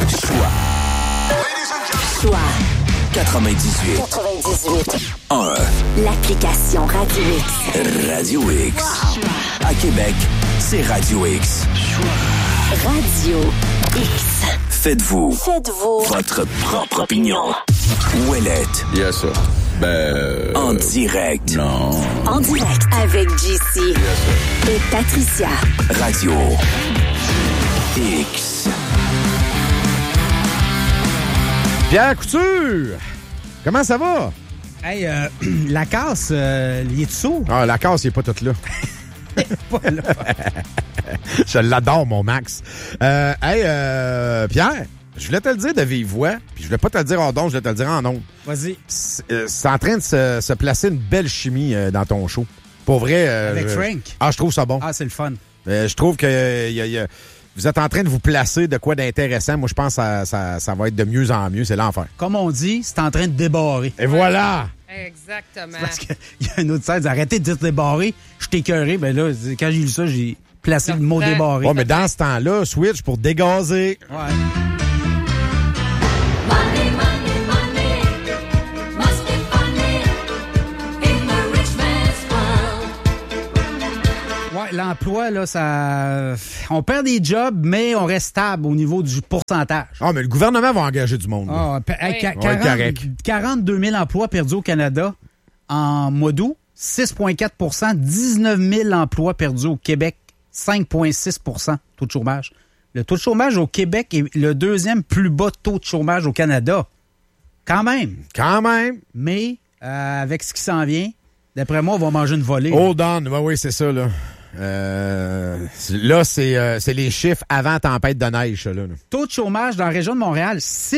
Choix. 98. 1. L'application Radio X. Radio X. À Québec, c'est Radio X. Radio X. Faites-vous votre propre opinion. Ouellette. Yes, sir. En direct. Non. En direct avec JC. Yes, sir. Et Patricia. Radio X. Pierre Couture, comment ça va? Hey, la casse, il est dessous? Ah, la casse, il est pas toute là. Pas là. Je l'adore, mon Max. Pierre, je voulais te le dire de vive voix, puis je voulais pas te le dire en don, je voulais te le dire en ondes. Vas-y. C'est en train de se placer une belle chimie dans ton show. Pour vrai. Avec Frank? Je trouve ça bon. Ah, c'est le fun. Je trouve que il vous êtes en train de vous placer de quoi d'intéressant. Moi, je pense que ça va être de mieux en mieux. C'est l'enfer. Comme on dit, c'est en train de débarrer. Et voilà! Exactement. Parce qu'il y a un autre site, arrêtez de dire débarrer. Je t'ai écœuré. Ben là, quand j'ai lu ça, j'ai placé le mot débarrer. Ouais, mais dans ce temps-là, switch pour dégazer. Ouais. Ouais, l'emploi, là, ça. On perd des jobs, mais on reste stable au niveau du pourcentage. Ah, mais le gouvernement va engager du monde. Ah, Oui. 42 000 emplois perdus au Canada en mois d'août, 6,4 19 000 emplois perdus au Québec, 5,6 taux de chômage. Le taux de chômage au Québec est le deuxième plus bas taux de chômage au Canada. Quand même. Quand même. Mais, avec ce qui s'en vient, d'après moi, on va manger une volée. Hold on. Oui, c'est ça, là. Là, c'est les chiffres avant tempête de neige, ça, là. Taux de chômage dans la région de Montréal,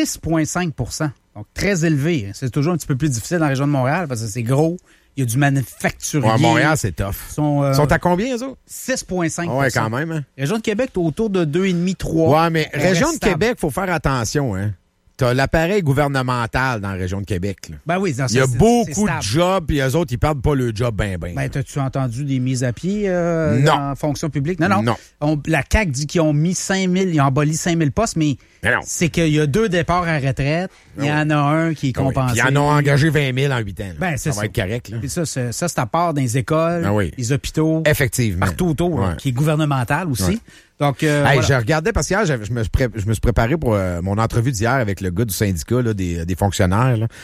6,5 donc très élevé. C'est toujours un petit peu plus difficile dans la région de Montréal parce que c'est gros. Il y a du manufacturier. Ouais, Montréal, c'est tough. Ils sont à combien, eux autres? 6,5 ouais, quand même. Hein? Région de Québec, autour de 2,5, 3. Ouais, mais région de Québec, faut faire attention, hein. T'as l'appareil gouvernemental dans la région de Québec. Là. Ben oui, il y a beaucoup de jobs, puis eux autres, ils perdent pas le job ben. Ben, t'as-tu entendu des mises à pied en fonction publique? Non. La CAQ dit qu'ils ont mis 5 000, ils ont aboli 5 000 postes, mais c'est qu'il y a 2 départs à retraite. Il y en a un qui est compensé. Puis ils en ont engagé 20 000 en 8 ans. Là. Ben, ça va être correct. Là. Puis ça, c'est à part dans les écoles, les hôpitaux. Effectivement. Partout autour, là, qui est gouvernemental aussi. Ouais. Donc, voilà. Je regardais parce qu'hier, je me suis préparé pour mon entrevue d'hier avec le gars du syndicat là, des fonctionnaires. Là.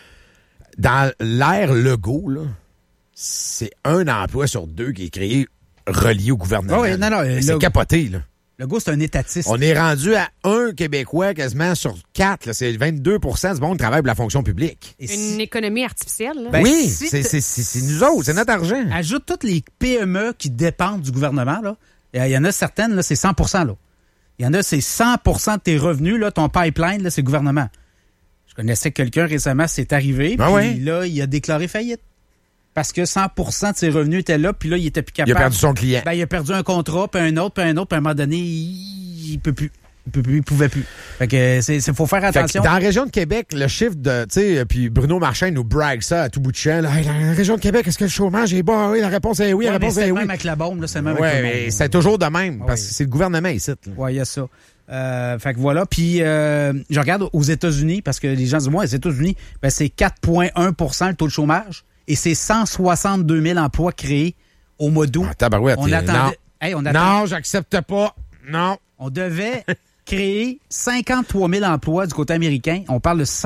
Dans l'ère Legault, là, c'est un emploi sur 2 qui est créé relié au gouvernement. Oui, non, c'est capoté. Là. Legault, c'est un étatiste. On est rendu à 1 Québécois quasiment sur 4. Là. C'est 22 du monde qui travaille pour la fonction publique. Une économie artificielle. Là. Ben, oui, c'est nous autres, c'est notre argent. Ajoute toutes les PME qui dépendent du gouvernement, là. Il y en a certaines, là, c'est 100 là. Il y en a, c'est 100 de tes revenus, là, ton pipeline, là, c'est le gouvernement. Je connaissais quelqu'un récemment, c'est arrivé, puis là, il a déclaré faillite. Parce que 100 de ses revenus étaient là, puis là, il était plus capable. Il a perdu son client. Ben, il a perdu un contrat, puis un autre, puis à un moment donné, il peut plus. Il pouvait plus. Fait que faut faire attention. Dans la région de Québec, le chiffre de, tu sais, puis Bruno Marchand nous brague ça à tout bout de champ. Là, dans la région de Québec, est-ce que le chômage est bas? Oui, la réponse est oui, la réponse est oui. C'est même avec la bombe, là, c'est même avec le monde. C'est toujours de même, parce que c'est le gouvernement ici. Oui, il y a ça. Fait que voilà. Puis, je regarde aux États-Unis, parce que les gens disent, moi, les États-Unis, ben, c'est 4,1 le taux de chômage, et c'est 162 000 emplois créés au mois d'août. Tabarouette. On attendait. Non, j'accepte pas. Non. On devait créer 53 000 emplois du côté américain. On parle de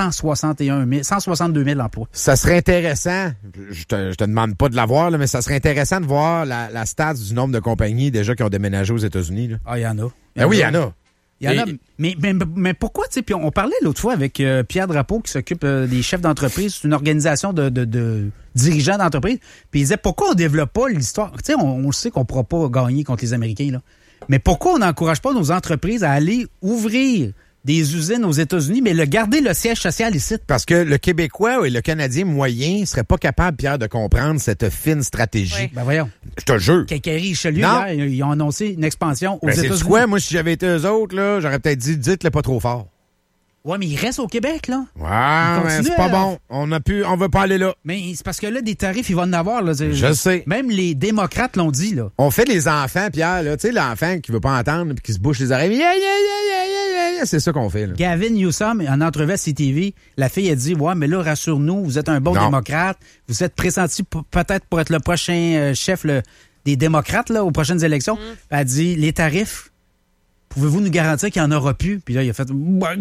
162 000 emplois. Ça serait intéressant, je te demande pas de l'avoir, mais ça serait intéressant de voir la stats du nombre de compagnies déjà qui ont déménagé aux États-Unis. Là. Ah, il y en a. Oui, il y en a. Il y en a, mais pourquoi, tu sais, puis on parlait l'autre fois avec Pierre Drapeau qui s'occupe des chefs d'entreprise, c'est une organisation de dirigeants d'entreprise, puis il disait pourquoi on développe pas l'histoire, tu sais, on sait qu'on pourra pas gagner contre les Américains, là, mais pourquoi on n'encourage pas nos entreprises à aller ouvrir des usines aux États-Unis, mais garder le siège social ici? Parce que le Québécois et le Canadien moyen serait pas capable, Pierre, de comprendre cette fine stratégie. Oui. Ben voyons. Je te le jure. Quincaillerie Richelieu, hier, ils ont annoncé une expansion aux États-Unis. C'est quoi? Moi, si j'avais été eux autres, là, j'aurais peut-être dit, dites-le pas trop fort. Ouais, mais ils restent au Québec, là. Ouais, mais c'est pas bon. On veut pas aller là. Mais c'est parce que là, des tarifs, ils vont en avoir, là. Je sais. Même les démocrates l'ont dit, là. On fait les enfants, Pierre, là. Tu sais, l'enfant qui veut pas entendre puis qui se bouche les oreilles. C'est ça qu'on fait, là. Gavin Newsom, en entrevue à CTV, la fille a dit, ouais, mais là, rassure-nous, vous êtes un bon démocrate. Vous êtes pressenti peut-être pour être le prochain chef des démocrates, là, aux prochaines élections. Elle a dit, les tarifs, pouvez-vous nous garantir qu'il n'y en aura plus? Puis là, il a fait... on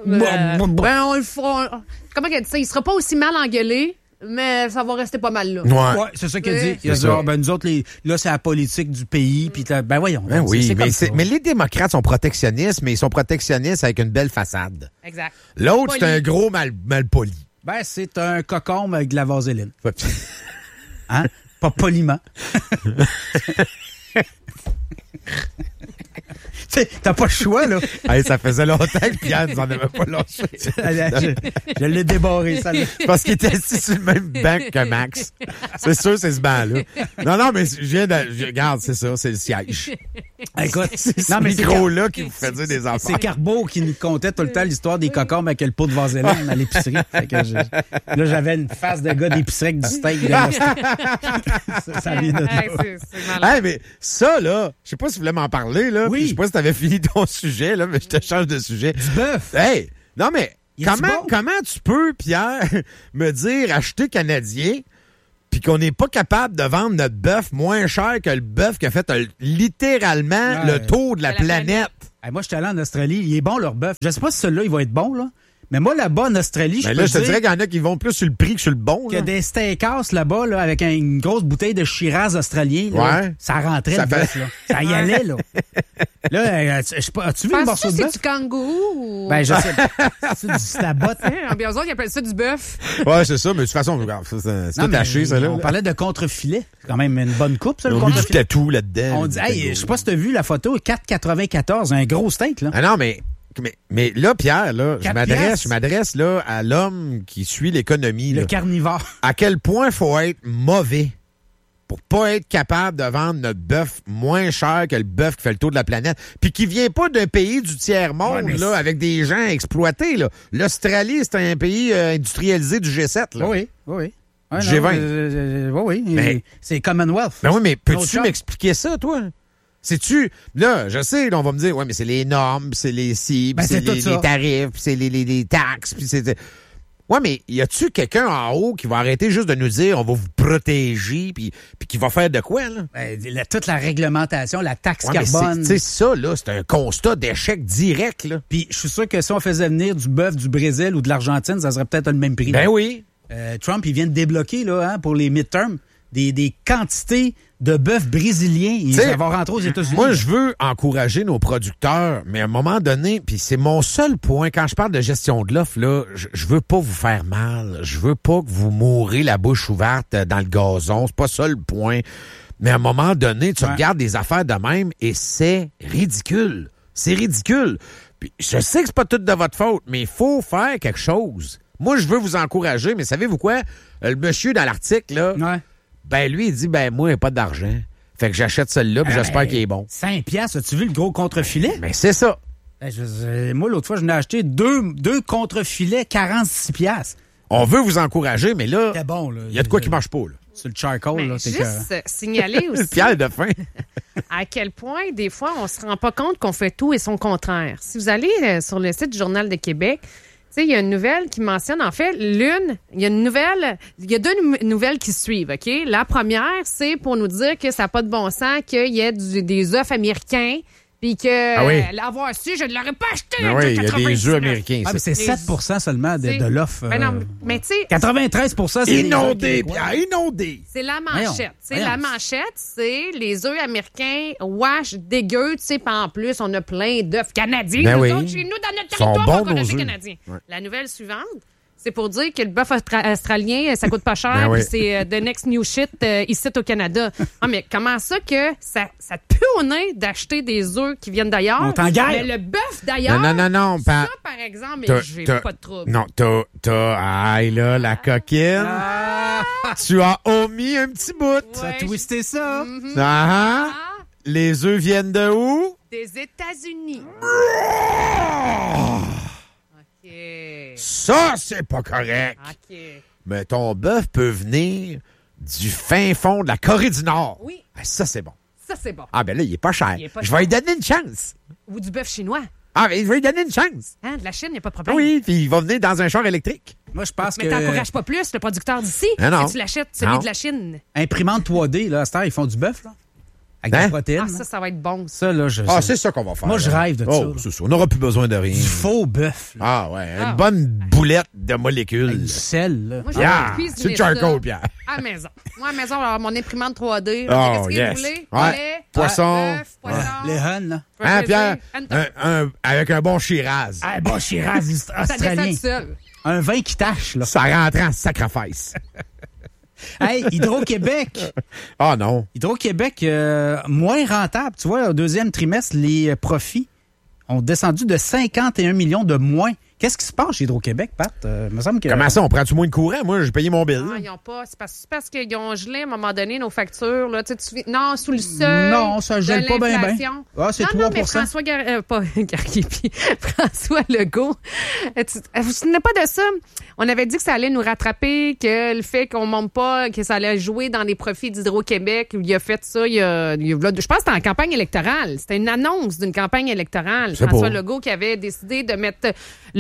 le fera... Comment qu'elle dit ça? Il sera pas aussi mal engueulé, mais ça va rester pas mal là. Ouais, c'est ça qu'elle dit. Il a dit, nous autres, là, c'est la politique du pays. Puis ben voyons. Ben oui, mais les démocrates sont protectionnistes, mais ils sont protectionnistes avec une belle façade. Exact. L'autre, c'est un gros mal poli. Ben, c'est un cocombe avec de la vaseline. Hein? Pas poliment. T'as pas le choix, là. Hey, ça faisait longtemps que Pierre nous en avait pas lâché. Je l'ai débarré, ça. Parce qu'il était assis sur le même banc que Max. C'est sûr, c'est ce banc-là. Non, mais regarde, c'est ça, c'est le siège. Écoute, c'est ce micro-là qui vous fait dire des affaires. C'est Carbeau qui nous contait tout le temps l'histoire des cocombes avec le pot de vaseline à l'épicerie. Là, j'avais une face de gars d'épicerie avec du steak. Ça vient de là. Hey, mais ça, là, je sais pas si vous voulez m'en parler, là. Oui. Je sais pas si t'avais fini ton sujet, là, mais je te change de sujet. Du bœuf. Hey, non, mais bon? comment tu peux, Pierre, me dire acheter canadien puis qu'on n'est pas capable de vendre notre bœuf moins cher que le bœuf qui a fait littéralement le tour de la planète? Hey, moi, je suis allé en Australie. Il est bon, leur bœuf. Je sais pas si celui-là, il va être bon, là. Mais moi, là-bas, en Australie, je te dirais qu'il y en a qui vont plus sur le prix que sur le bon. Il y a des steakhouse là-bas, là, avec une grosse bouteille de Shiraz australien. Là, ouais. Ça rentrait le bœuf, là. Ça y allait, là. Là, je sais pas, as-tu vu le morceau de bœuf? C'est du kangourou ou... Ben, je sais pas. C'est du slabot. En bien sûr, ils appellent ça du bœuf. Ouais, c'est ça, mais de toute façon, regarde, c'est tout taché, ça, là. On parlait de contre-filet. C'est quand même une bonne coupe, ça, le contre-filet. On a mis du contre-filet. tatou là-dedans. On dit, hey, je sais pas si t'as vu la photo, 4,94, un gros steak, là. Ah non, mais là, Pierre, là, je m'adresse là à l'homme qui suit l'économie. Le là. carnivore. À quel point faut être mauvais pour pas être capable de vendre notre bœuf moins cher que le bœuf qui fait le tour de la planète, puis qui vient pas d'un pays du tiers-monde, là, avec des gens exploités, là. L'Australie, c'est un pays industrialisé du G7, là. Oui. Ouais, G20. Oui. Mais c'est Commonwealth. Ben oui, mais peux-tu m'expliquer ça, toi? C'est-tu... Là, je sais, là, on va me dire, ouais, mais c'est les normes, c'est les cibles, c'est les tarifs, c'est les taxes, puis c'est... Ouais, mais y a-tu quelqu'un en haut qui va arrêter juste de nous dire on va vous protéger, puis qui va faire de quoi, là? Toute la réglementation, la taxe carbone. Tu sais, ça, là, c'est un constat d'échec direct, là. Puis je suis sûr que si on faisait venir du bœuf du Brésil ou de l'Argentine, ça serait peut-être le même prix. Ben oui. Trump, il vient de débloquer, là, pour les midterms, des quantités de bœuf brésilien. Ça va rentrer aux États-Unis. Moi, je veux encourager nos producteurs, mais à un moment donné, puis c'est mon seul point, quand je parle de gestion de l'offre, là, je veux pas vous faire mal. Je veux pas que vous mourrez la bouche ouverte dans le gazon. C'est pas ça le point. Mais à un moment donné, tu regardes des affaires de même et c'est ridicule. C'est ridicule. Puis je sais que c'est pas tout de votre faute, mais il faut faire quelque chose. Moi, je veux vous encourager, mais savez-vous quoi? Le monsieur dans l'article, là... Ben, lui, il dit, moi, il n'y a pas d'argent. Fait que j'achète celui-là, puis j'espère qu'il est bon. 5 $, as-tu vu le gros contre-filet? Ben, c'est ça. Moi, l'autre fois, je n'ai acheté deux contre-filets, 46 $. On veut vous encourager, mais là, c'était bon, là. Il y a de quoi qui marche pas, là. Sur le charcoal, là, c'est juste signaler aussi. Pierre de fin. À quel point, des fois, on se rend pas compte qu'on fait tout et son contraire. Si vous allez sur le site du Journal de Québec, il y a une nouvelle qui mentionne, en fait, il y a deux nouvelles qui suivent, OK? La première, c'est pour nous dire que ça n'a pas de bon sens qu'il y ait des œufs américains, puis que l'avoir su, je ne l'aurais pas acheté. Oui, il y a des œufs américains. Mais c'est 7 % seulement de l'offre. Mais tu sais... 93 %, c'est inondé, Pierre, inondé. C'est la manchette. La manchette, c'est les œufs américains wash dégueux, tu sais, en plus, on a plein d'œufs canadiens. Chez nous, dans notre territoire, on a des Canadiens. Ouais. La nouvelle suivante, c'est pour dire que le bœuf australien, ça coûte pas cher, puis c'est the next new shit ici au Canada. Mais comment ça que ça te pue au nez d'acheter des œufs qui viennent d'ailleurs? On t'en gagne. Mais le bœuf d'ailleurs, non. Ça, par exemple, j'ai pas de trouble. Non, aïe là, la coquine. Tu as omis un petit bout. Tu as twisté ça. Les œufs viennent de où? Des États-Unis. Ça, c'est pas correct. Okay. Mais ton bœuf peut venir du fin fond de la Corée du Nord. Oui. Ça, c'est bon. Ça, c'est bon. Ah, ben là, il est pas cher. Je vais lui donner une chance. Ou du bœuf chinois. Ah, mais je vais lui donner une chance. De la Chine, il n'y a pas de problème. Oui, puis il va venir dans un char électrique. Moi, je pense mais t'encourages pas plus le producteur d'ici. Non. Tu l'achètes, celui de la Chine. Imprimante 3D, là, à cette heure, ils font du bœuf, là. Avec de la protéine. Ça va être bon. Ça, là, c'est ça qu'on va faire. Moi, je rêve de ça. C'est ça. On n'aura plus besoin de rien. Du faux bœuf. Une bonne boulette de molécules. Avec du sel, là. Moi, c'est le charcoal, Pierre. À la maison. Moi, à la maison, on va avoir mon imprimante 3D. Qu'est-ce que vous voulez? Lait, poisson. Les huns, là. Pierre, avec un bon Shiraz. Un bon Shiraz australien. Ça seul. Un vin qui tâche, là. Ça rentre en sacrifice. Hey, Hydro-Québec. Ah non. Hydro-Québec, moins rentable. Tu vois, au deuxième trimestre, les profits ont descendu de 51 millions de moins. Qu'est-ce qui se passe chez Hydro-Québec, Pat? Me semble que... Comment ça, on prend-tu moins de courant? Moi, j'ai payé mon bill. Non, ils ont pas. C'est parce qu'ils ont gelé à un moment donné nos factures. Là. Non, sous le seuil. Non, ça gèle pas bien. Ah, c'est 3%. Non, mais François François Legault, vous vous souvenez pas de ça? On avait dit que ça allait nous rattraper, que le fait qu'on monte pas, que ça allait jouer dans les profits d'Hydro-Québec. Il a fait ça, je pense que c'était en campagne électorale. C'était une annonce d'une campagne électorale. François Legault qui avait décidé de mettre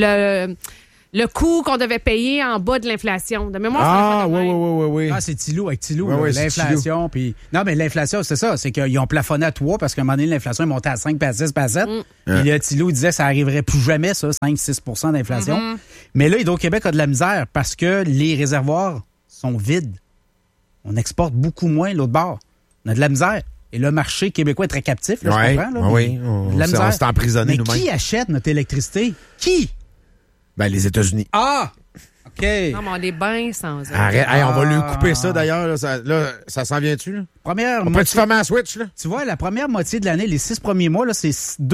le coût qu'on devait payer en bas de l'inflation. De mémoire, oui. Ah, c'est Thilot, avec Thilot. Oui, l'inflation. Puis non, mais l'inflation, c'est ça. C'est qu'ils ont plafonné à 3 parce qu'à un moment donné, l'inflation est montée à 5, puis à 6, puis à 7. Puis là, Thilot disait que ça arriverait plus jamais, ça, 5-6 d'inflation. Mais là, Hydro-Québec a de la misère parce que les réservoirs sont vides. On exporte beaucoup moins l'autre bord. On a de la misère. Et le marché québécois est très captif, là, je comprends. Là, oui, on s'est emprisonné nous-mêmes. Mais qui achète notre électricité? Qui? Ben, les États-Unis. Ah! OK. Non, mais on est bien sans eux. Arrête. Hey, on va lui couper ça, d'ailleurs. Là, ça s'en vient-tu? Là? On peut-tu fermer un switch? Là? Tu vois, la première moitié de l'année, les 6 premiers mois, là, c'est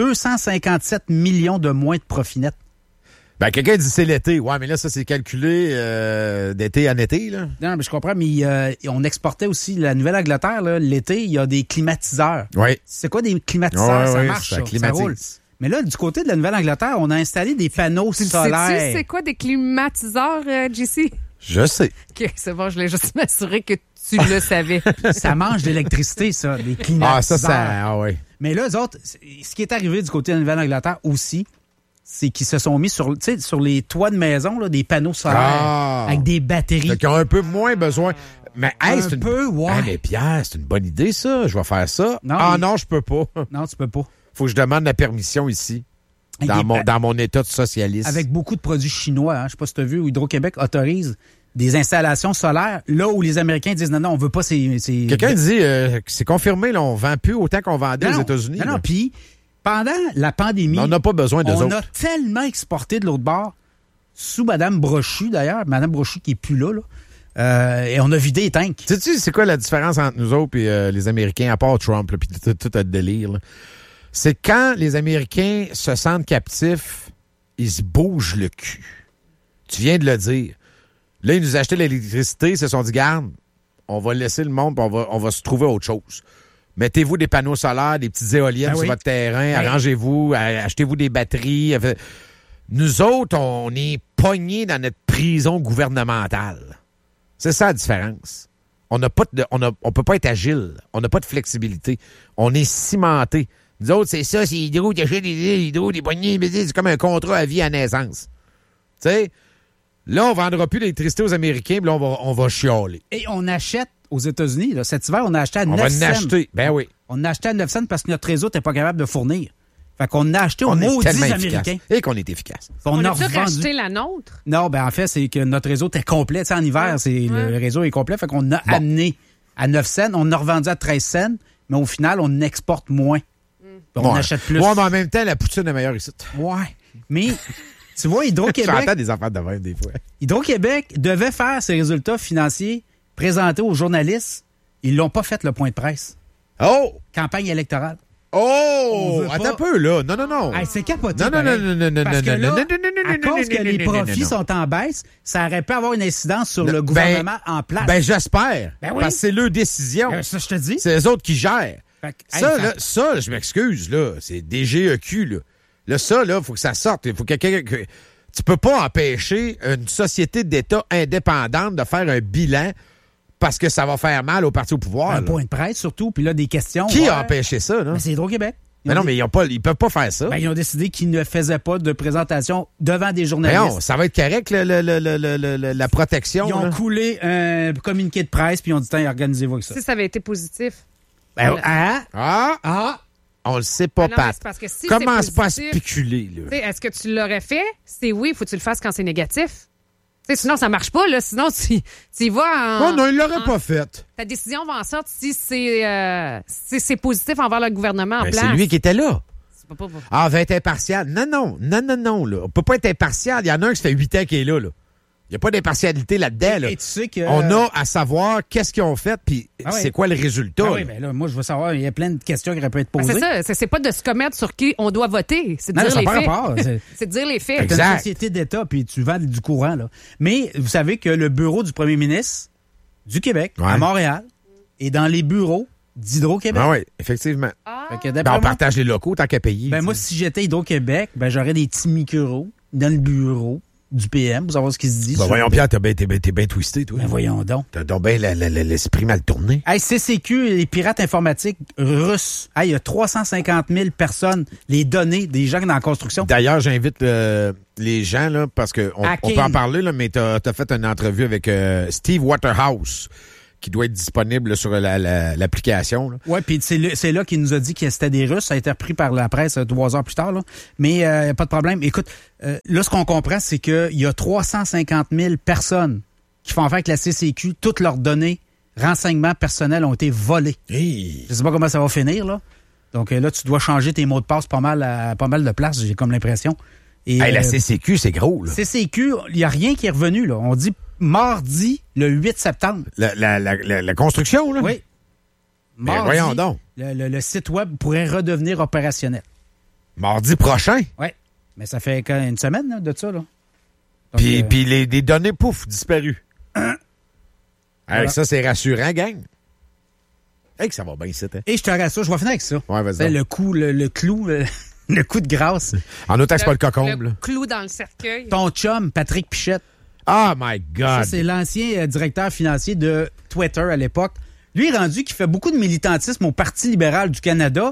257 millions de moins de profit net. Ben, quelqu'un dit c'est l'été. Ouais, mais là, ça, c'est calculé d'été en été, là. Non, mais je comprends, mais on exportait aussi la Nouvelle-Angleterre, là. L'été, il y a des climatiseurs. Oui. C'est quoi des climatiseurs? Ça marche, ça roule. Mais là, du côté de la Nouvelle-Angleterre, on a installé des panneaux solaires. Sais-tu c'est quoi des climatiseurs, JC? Je sais. OK, c'est bon, je voulais juste m'assurer que tu le savais. Ça mange de l'électricité, ça, des climatiseurs. Ah oui. Mais là, eux autres, ce qui est arrivé du côté de la Nouvelle-Angleterre aussi, c'est qu'ils se sont mis sur les toits de maison, là, des panneaux solaires avec des batteries. Fait qu'ils ont un peu moins besoin. Mais hey, ouais. Hey, mais Pierre, c'est une bonne idée, ça. Je vais faire ça. Non, je peux pas. Non, tu peux pas. Faut que je demande la permission ici, dans mon état de socialiste. Avec beaucoup de produits chinois. Hein. Je sais pas si tu as vu, où Hydro-Québec autorise des installations solaires, là où les Américains disent non, on veut pas ces... Quelqu'un dit que c'est confirmé, là, on vend plus autant qu'on vendait aux États-Unis. Non, puis pendant la pandémie... On n'a pas besoin d'eux autres. On a tellement exporté de l'autre bord, sous Mme Brochu, d'ailleurs, Mme Brochu qui est plus là, et on a vidé les tanks. Sais-tu, c'est quoi la différence entre nous autres et les Américains, à part Trump, puis tout le délire, là? C'est quand les Américains se sentent captifs, ils se bougent le cul. Tu viens de le dire. Là, ils nous achetaient l'électricité, ils se sont dit, garde, on va laisser le monde, puis on va se trouver autre chose. Mettez-vous des panneaux solaires, des petites éoliennes sur votre terrain, arrangez-vous, achetez-vous des batteries. Nous autres, on est pognés dans notre prison gouvernementale. C'est ça la différence. On peut pas être agile. On n'a pas de flexibilité. On est cimenté. Nous autres, c'est ça, c'est Hydro qui achète des poignées, c'est comme un contrat à vie à naissance. Tu sais, là, on vendra plus l'électricité aux Américains, puis là, on va chialer. Et on achète aux États-Unis, là, cet hiver, on a acheté à 9 cents. On va en acheter, ben oui. On a acheté à 9 cents parce que notre réseau n'était pas capable de fournir. Fait qu'on a acheté aux maudits Américains. Et qu'on est efficace. On a-tu racheté la nôtre? Non, ben en fait, c'est que notre réseau était complet. Tu sais, en hiver, le réseau est complet. Fait qu'on a amené à 9 cents. On a revendu à 13 cents, mais au final, on exporte moins. On achète plus. Ouais, mais en même temps, la poutine est meilleure ici. Ouais. Mais, tu vois, Hydro-Québec... J'entends des affaires de même, des fois. Hydro-Québec devait faire ses résultats financiers présentés aux journalistes. Ils l'ont pas fait, le point de presse. Oh! Campagne électorale. Oh! Attends un peu, là. Non. Hey, c'est capoté. Non. Parce que là, à cause que les profits sont en baisse, ça aurait pu avoir une incidence sur le gouvernement en place. Ben, j'espère. Ben oui. Parce que c'est leur décision. Ça, je te dis. C'est les autres qui gèrent. Ça, je m'excuse, là. C'est DGEQ, là. Là, ça, là, faut que ça sorte. Il faut que quelqu'un... Tu peux pas empêcher une société d'État indépendante de faire un bilan parce que ça va faire mal au parti au pouvoir. Un point de presse, surtout. Puis là, des questions. Qui a empêché ça, là? Ben, c'est Hydro-Québec. Mais non, mais ils peuvent pas faire ça. Ben, ils ont décidé qu'ils ne faisaient pas de présentation devant des journalistes. Mais non, ça va être correct, la protection. Ils ont coulé un communiqué de presse, puis ils ont dit, organisez-vous avec ça. Si ça avait été positif. Ben, on le sait pas, Pat. Parce que si commence c'est pas à positif, spéculer, là. Est-ce que tu l'aurais fait? C'est oui, il faut que tu le fasses quand c'est négatif. T'sais, sinon, ça marche pas, là. Sinon, tu y vas en... Non, il l'aurait pas fait. Ta décision va en sorte si c'est positif envers le gouvernement en place. C'est lui qui était là. Pas. On va être impartial. Non, là. On peut pas être impartial. Il y en a un qui fait 8 ans qui est là. Il n'y a pas d'impartialité là-dedans. Là. Et tu sais que... On a à savoir qu'est-ce qu'ils ont fait, puis c'est quoi le résultat. Oui, mais là, moi, je veux savoir, il y a plein de questions qui auraient pu être posées. C'est ça, c'est pas de se commettre sur qui on doit voter, c'est de dire les faits. C'est de dire les faits. C'est une société d'État, puis tu vends du courant. Là. Mais vous savez que le bureau du premier ministre du Québec, à Montréal, est dans les bureaux d'Hydro-Québec. Ah oui, effectivement. On partage les locaux tant qu'à payer. Moi, si j'étais Hydro-Québec, j'aurais des petits micros dans le bureau du PM pour savoir ce qui se dit. Voyons, Pierre, t'es bien twisté, toi. Ben voyons donc. T'as donc bien l'esprit mal tourné. Hey, CCQ, les pirates informatiques russes. Hey, il y a 350 000 personnes, les données des gens dans la construction. D'ailleurs, j'invite les gens, là, parce qu'on peut en parler, là, mais t'as fait une entrevue avec Steve Waterhouse, qui doit être disponible là, sur l'application. Oui, puis c'est là qu'il nous a dit que c'était des Russes. Ça a été repris par la presse 3 heures plus tard. Là. Mais pas de problème. Écoute, là, ce qu'on comprend, c'est qu'il y a 350 000 personnes qui font affaire avec la CCQ. Toutes leurs données, renseignements personnels ont été volés. Hey. Je sais pas comment ça va finir, là. Donc là, tu dois changer tes mots de passe pas mal de place, j'ai comme l'impression. Et, la CCQ, c'est gros, là. CCQ, il n'y a rien qui est revenu, là. On dit mardi, le 8 septembre. La construction, là? Oui. Mardi, voyons donc. Le site web pourrait redevenir opérationnel. Mardi prochain? Oui. Mais ça fait une semaine là, de ça, là. Puis les données, pouf, disparues. Voilà. Ça, c'est rassurant, gang. Hey, que ça va bien, c'était. Et je te rassure, je vais finir avec ça. Ouais, vas-y. Le clou, le coup de grâce. En autant que c'est pas le cocombe, le là. clou dans le cercueil. Ton chum, Patrick Pichette. Oh my God! Ça, c'est l'ancien directeur financier de Twitter à l'époque. Lui, est rendu qu'il fait beaucoup de militantisme au Parti libéral du Canada.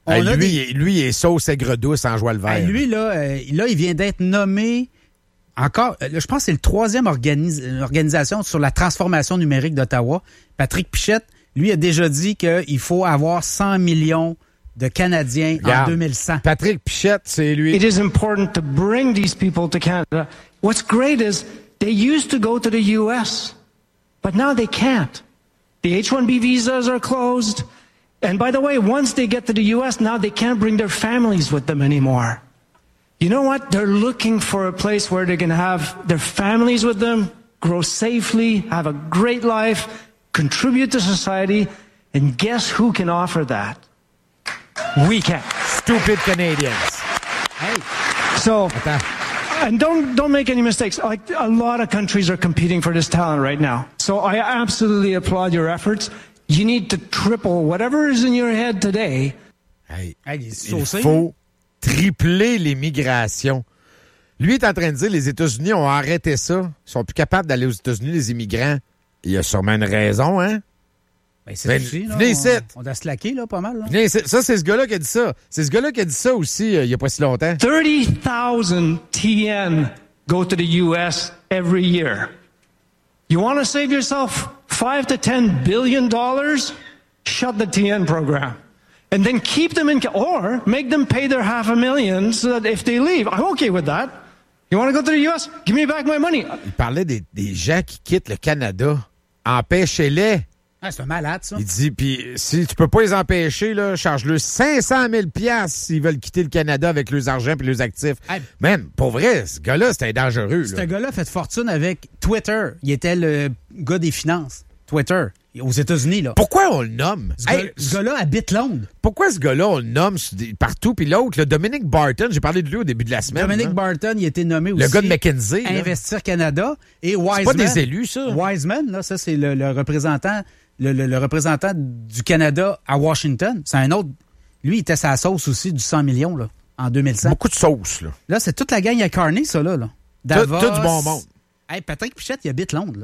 Lui, il est sauce aigre douce en joie le vert. Lui, là, il vient d'être nommé encore, je pense que c'est le 3e organisation sur la transformation numérique d'Ottawa. Patrick Pichette, lui, a déjà dit qu'il faut avoir 100 millions de Canadiens en 2100. Patrick Pichette, c'est lui. It is important to bring these people to Canada. What's great is they used to go to the U.S., but now they can't. The H-1B visas are closed. And by the way, once they get to the U.S., now they can't bring their families with them anymore. You know what? They're looking for a place where they can have their families with them, grow safely, have a great life, contribute to society, and guess who can offer that? We can. Stupid Canadians. Hey. So, and don't make any mistakes. Like, a lot of countries are competing for this talent right now. So I absolutely applaud your efforts. You need to triple whatever is in your head today. Hey, il faut tripler l'immigration. Lui est en train de dire les États-Unis ont arrêté ça. Ils sont plus capables d'aller aux États-Unis, les immigrants. Il y a sûrement une raison, hein? Ben, c'est aussi, là, venez ici. On a slacké, là, pas mal. Là. Venez ici. Ça, c'est ce gars-là qui a dit ça. C'est ce gars-là qui a dit ça aussi il n'y a pas si longtemps. 30,000 TN go to the U.S. every year. You want to save yourself $5 to $10 billion? Shut the TN program. And then keep them in, or make them pay their $500,000 so that if they leave, I'm okay with that. You want to go to the U.S.? Give me back my money. Il parlait des gens qui quittent le Canada. Empêchez-les. Ah, c'est un malade, ça. Il dit, puis si tu peux pas les empêcher, là, charge-le 500 000 $ s'ils veulent quitter le Canada avec leurs argent et leurs actifs. Hey. Man, pour vrai, ce gars-là, c'était dangereux. Ce gars-là a fait fortune avec Twitter. Il était le gars des finances. Twitter. Aux États-Unis, là. Pourquoi on le nomme? Ce gars-là habite Londres. Pourquoi ce gars-là, on le nomme partout? Puis l'autre, le Dominic Barton, j'ai parlé de lui au début de la semaine. Dominic Barton, il a été nommé aussi. Le gars de McKinsey. Investir Canada. Et Wiseman. C'est pas des élus, ça. Wiseman, là, ça, c'est le représentant, le représentant du Canada à Washington. C'est un autre. Lui, il était sa sauce aussi du 100 millions, là, en 2100. Beaucoup de sauce, là. Là, c'est toute la gang à Carney, ça, là. Davos. Tout du bon monde. Hey, Patrick Pichette, il habite Londres, là.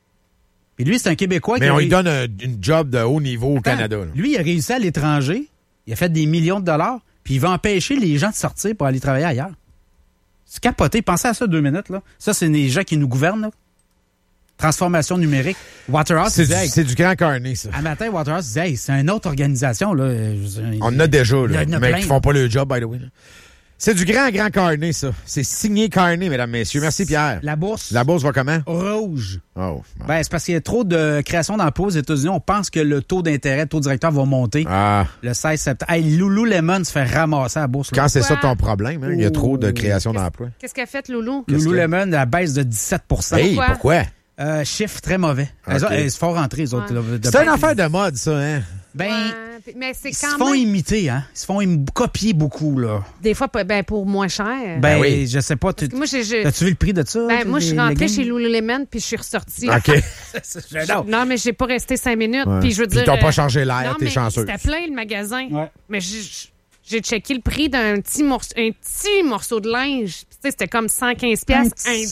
Et lui, c'est un Québécois mais on lui donne une job de haut niveau au Canada. Là. Lui, il a réussi à l'étranger. Il a fait des millions de dollars. Puis il va empêcher les gens de sortir pour aller travailler ailleurs. C'est capoté. Pensez à ça 2 minutes. Là. Ça, c'est les gens qui nous gouvernent. Là. Transformation numérique. Waterhouse, c'est du grand Carney, ça. Un matin, Waterhouse disait, hey, c'est une autre organisation. Là. On en a déjà, là, mais qui font pas le job, by the way. Là. C'est du grand carnet, ça. C'est signé carnet, mesdames, messieurs. Merci, Pierre. La bourse. La bourse va comment? Rouge. Oh. Ben, c'est parce qu'il y a trop de création d'emplois aux États-Unis. On pense que le taux d'intérêt, le taux directeur va monter. Le 16 septembre. Hey, Lululemon se fait ramasser à la bourse. Quand c'est ça ton problème, hein? Il y a trop de création d'emplois. Qu'est-ce qu'a fait Loulou? Lululemon, la baisse de 17 %. Hey, pourquoi? Chiffre très mauvais. Okay. Elles se font rentrer, les autres. C'est une affaire de mode, ça, hein? Mais c'est ils quand se font même... imiter, hein? Ils se font copier beaucoup, là. Des fois, pour moins cher. Ben oui. Je sais pas. Moi, as-tu vu le prix de ça? Moi, je suis rentrée chez Lululemon puis je suis ressortie. OK. Non, mais j'ai pas resté 5 minutes. Puis je veux dire. Puis t'as pas changé l'air, t'es chanceuse. C'était plein, le magasin. Ouais. Mais j'ai checké le prix d'un petit morceau de linge. Tu sais, c'était comme 115$. Un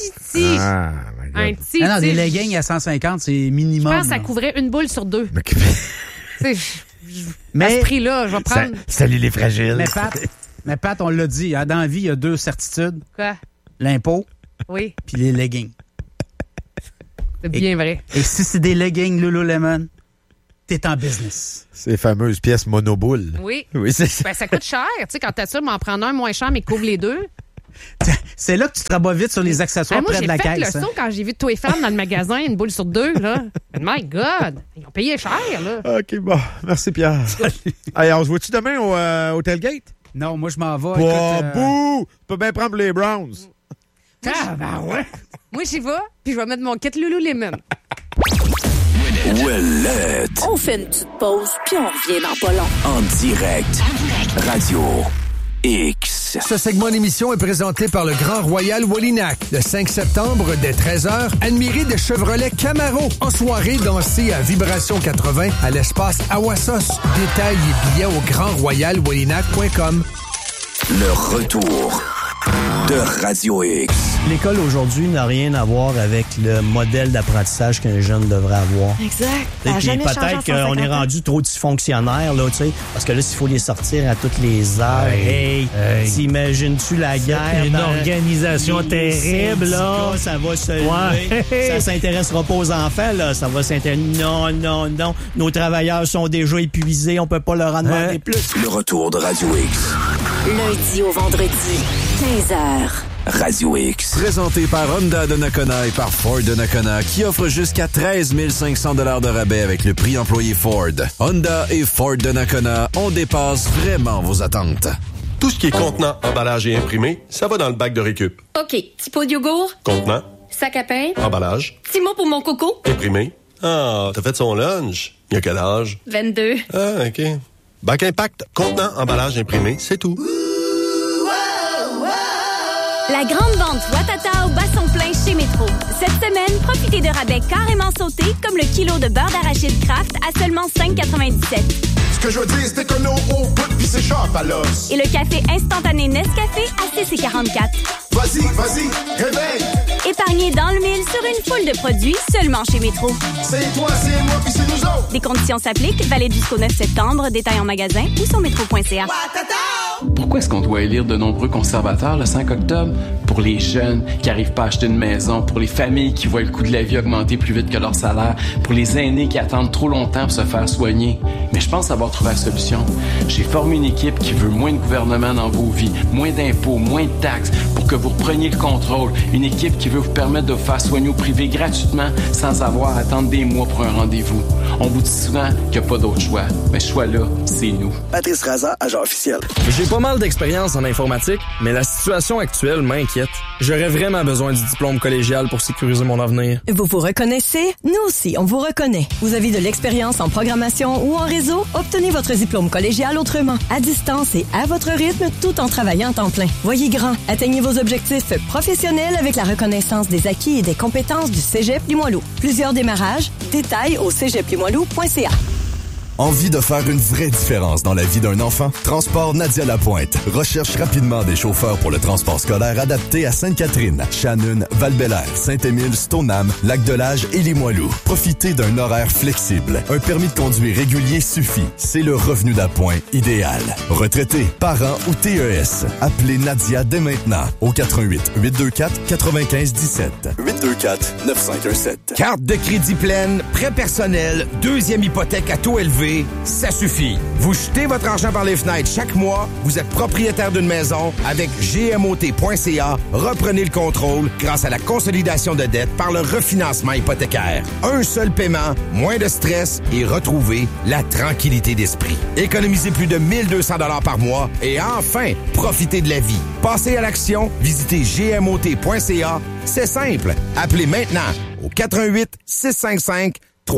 petit. Non, des leggings à 150, c'est minimum. Je pense que ça couvrait une boule sur 2. Mais à ce prix-là, je vais prendre... Salut les fragiles. Mais Pat, on l'a dit, dans la vie, il y a 2 certitudes. Quoi? L'impôt. Oui. Puis les leggings. C'est bien vrai. Et si c'est des leggings Lululemon, t'es en business. Ces fameuses pièces monoboule. Oui. Oui, c'est ça. Ben, ça coûte cher. Tu sais, quand t'as ça, m'en prendre un moins cher, mais couvre les 2. C'est là que tu te rabats vite sur les accessoires près de la caisse. Moi, j'ai fait le saut quand j'ai vu tous les femmes dans le magasin, une boule sur 2, là. My God! Ils ont payé cher, là. OK, bon. Merci, Pierre. Allez, on se voit-tu demain au Tailgate? Non, moi, je m'en vais. Bouh! Tu peux bien prendre les Browns. Ouais. Moi, j'y vais, puis je vais mettre mon kit Lululemon. Ouellette. On fait une petite pause, puis on revient dans pas long. En direct. Radio X. Ce segment d'émission est présenté par le Grand Royal Wallinac. Le 5 septembre, dès 13h, admirez des Chevrolet Camaro. En soirée, dansez à Vibration 80 à l'espace Awassos. Détails et billets au grandroyalwallinac.com. Le retour de Radio X. L'école aujourd'hui n'a rien à voir avec le modèle d'apprentissage qu'un jeune devrait avoir. Exact. Puis peut-être qu'on est rendu trop dysfonctionnaire, là, tu sais, parce que là, s'il faut les sortir à toutes les heures, t'imagines-tu la guerre? Une organisation terrible, là. Ça va se lever. Ça s'intéressera pas aux enfants, là. Ça va s'intéresser. Non. Nos travailleurs sont déjà épuisés. On peut pas leur en demander plus. Le retour de Radio X. Lundi au vendredi, 15h. Radio X. Présenté par Honda de Nakona et par Ford de Nakona, qui offre jusqu'à 13 500 $ de rabais avec le prix employé Ford. Honda et Ford de Nakona, on dépasse vraiment vos attentes. Tout ce qui est contenant, emballage et imprimé, ça va dans le bac de récup. OK. Petit pot de yogourt. Contenant. Sac à pain. Emballage. Petit mot pour mon coco. Imprimé. Ah, t'as fait son lunch. Il a quel âge? 22. Ah, OK. Bac Impact, contenant, emballage, imprimé, c'est tout. La grande vente Ouattata au basson plein chez Métro. Cette semaine, profitez de rabais carrément sautés comme le kilo de beurre d'arachide Kraft à seulement 5,97. Ce que je veux dire, c'est que nos au bout pis c'est sharp à l'os. Et le café instantané Nescafé à 6,44. Vas-y, réveille! Épargnez dans le mille sur une foule de produits seulement chez Métro. C'est toi, c'est moi pis c'est nous autres. Des conditions s'appliquent, valide jusqu'au 9 septembre, détail en magasin ou sur métro.ca. Pourquoi est-ce qu'on doit élire de nombreux conservateurs le 5 octobre? Pour les jeunes qui n'arrivent pas à acheter une maison, pour les familles qui voient le coût de la vie augmenter plus vite que leur salaire, pour les aînés qui attendent trop longtemps pour se faire soigner. Mais je pense avoir trouvé la solution. J'ai formé une équipe qui veut moins de gouvernement dans vos vies, moins d'impôts, moins de taxes, pour que vous repreniez le contrôle. Une équipe qui veut vous permettre de vous faire soigner au privé gratuitement sans avoir à attendre des mois pour un rendez-vous. On vous dit souvent qu'il n'y a pas d'autre choix. Mais ce choix-là, c'est nous. Patrice Raza, agent officiel. J'ai pas mal d'expérience en informatique, mais la situation actuelle m'inquiète. J'aurais vraiment besoin du diplôme collégial pour sécuriser mon avenir. Vous vous reconnaissez? Nous aussi, on vous reconnaît. Vous avez de l'expérience en programmation ou en réseau? Obtenez votre diplôme collégial autrement, à distance et à votre rythme, tout en travaillant en temps plein. Voyez grand, atteignez vos objectifs professionnels avec la reconnaissance des acquis et des compétences du Cégep Limoilou. Plusieurs démarrages, détails au cégeplimoilou.ca. Envie de faire une vraie différence dans la vie d'un enfant? Transport Nadia Lapointe recherche rapidement des chauffeurs pour le transport scolaire adapté à Sainte-Catherine, Shannon, Val-Bélair, Saint-Émile, Stoneham, Lac-de-L'Âge et Limoilou. Profitez d'un horaire flexible. Un permis de conduire régulier suffit. C'est le revenu d'appoint idéal. Retraité, parents ou TES. Appelez Nadia dès maintenant au 88 824 95 17. 824 819-464-9517. Carte de crédit pleine, prêt personnel, deuxième hypothèque à taux élevé, ça suffit. Vous jetez votre argent par les fenêtres chaque mois, vous êtes propriétaire d'une maison. Avec gmot.ca, reprenez le contrôle grâce à la consolidation de dettes par le refinancement hypothécaire. Un seul paiement, moins de stress et retrouvez la tranquillité d'esprit. Économisez plus de 1200 $ par mois et enfin, profitez de la vie. Passez à l'action, visitez gmot.ca. C'est simple. Appelez maintenant au 88 655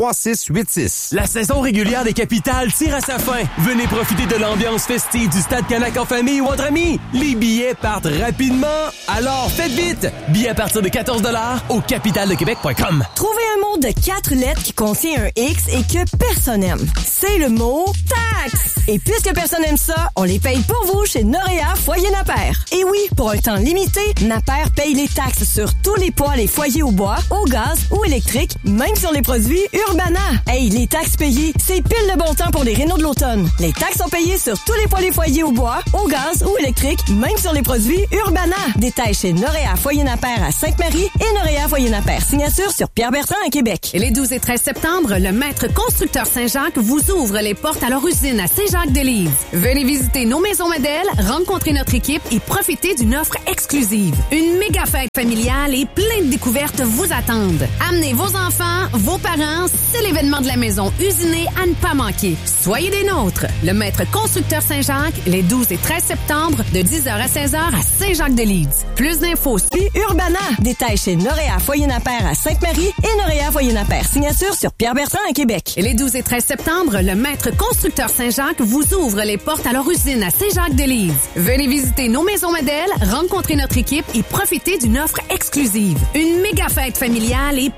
3686. La saison régulière des Capitales tire à sa fin. Venez profiter de l'ambiance festive du Stade Canac en famille ou entre amis. Les billets partent rapidement, alors faites vite. Billets à partir de 14 $ au capitaledequebec.com. Trouvez un mot de 4 lettres qui contient un X et que personne n'aime. C'est le mot taxe. Et puisque personne n'aime ça, on les paye pour vous chez Noréa Foyer Napper. Et oui, pour un temps limité, Napper paye les taxes sur tous les poêles et foyers au bois, au gaz ou électrique, même sur les produits Urbana. Hey, les taxes payées, c'est pile le bon temps pour les rénaux de l'automne. Les taxes sont payées sur tous les poêles et foyers au bois, au gaz ou électrique, même sur les produits Urbana. Détails chez Noréa Foyer Napper à Sainte-Marie et Noréa Foyer Napper. Signature sur Pierre Bertrand à Québec. Et les 12 et 13 septembre, le Maître Constructeur Saint-Jacques vous ouvre les portes à leur usine à Saint-Jacques-de-Lise. Venez visiter nos maisons modèles, rencontrer notre équipe et profiter d'une offre exclusive. Une méga fête familiale et plein de découvertes vous attendent. Amenez vos enfants, vos parents, c'est l'événement de la maison usinée à ne pas manquer. Soyez des nôtres. Le Maître Constructeur Saint-Jacques, les 12 et 13 septembre, de 10h à 16h à Saint-Jacques-de-Lise. Plus d'infos sur Urbana. Détails chez Noréa Foyer Napper à Sainte-Marie et Noréa Foyer Napper. Signature sur Pierre Bertrand à Québec. Et les 12 et 13 septembre, le Maître Constructeur Saint-Jacques vous ouvre les portes à leur usine à Saint-Jacques-de-Lise. Venez visiter nos maisons modèles, rencontrer notre équipe et profiter d'une offre exclusive. Une méga fête familiale et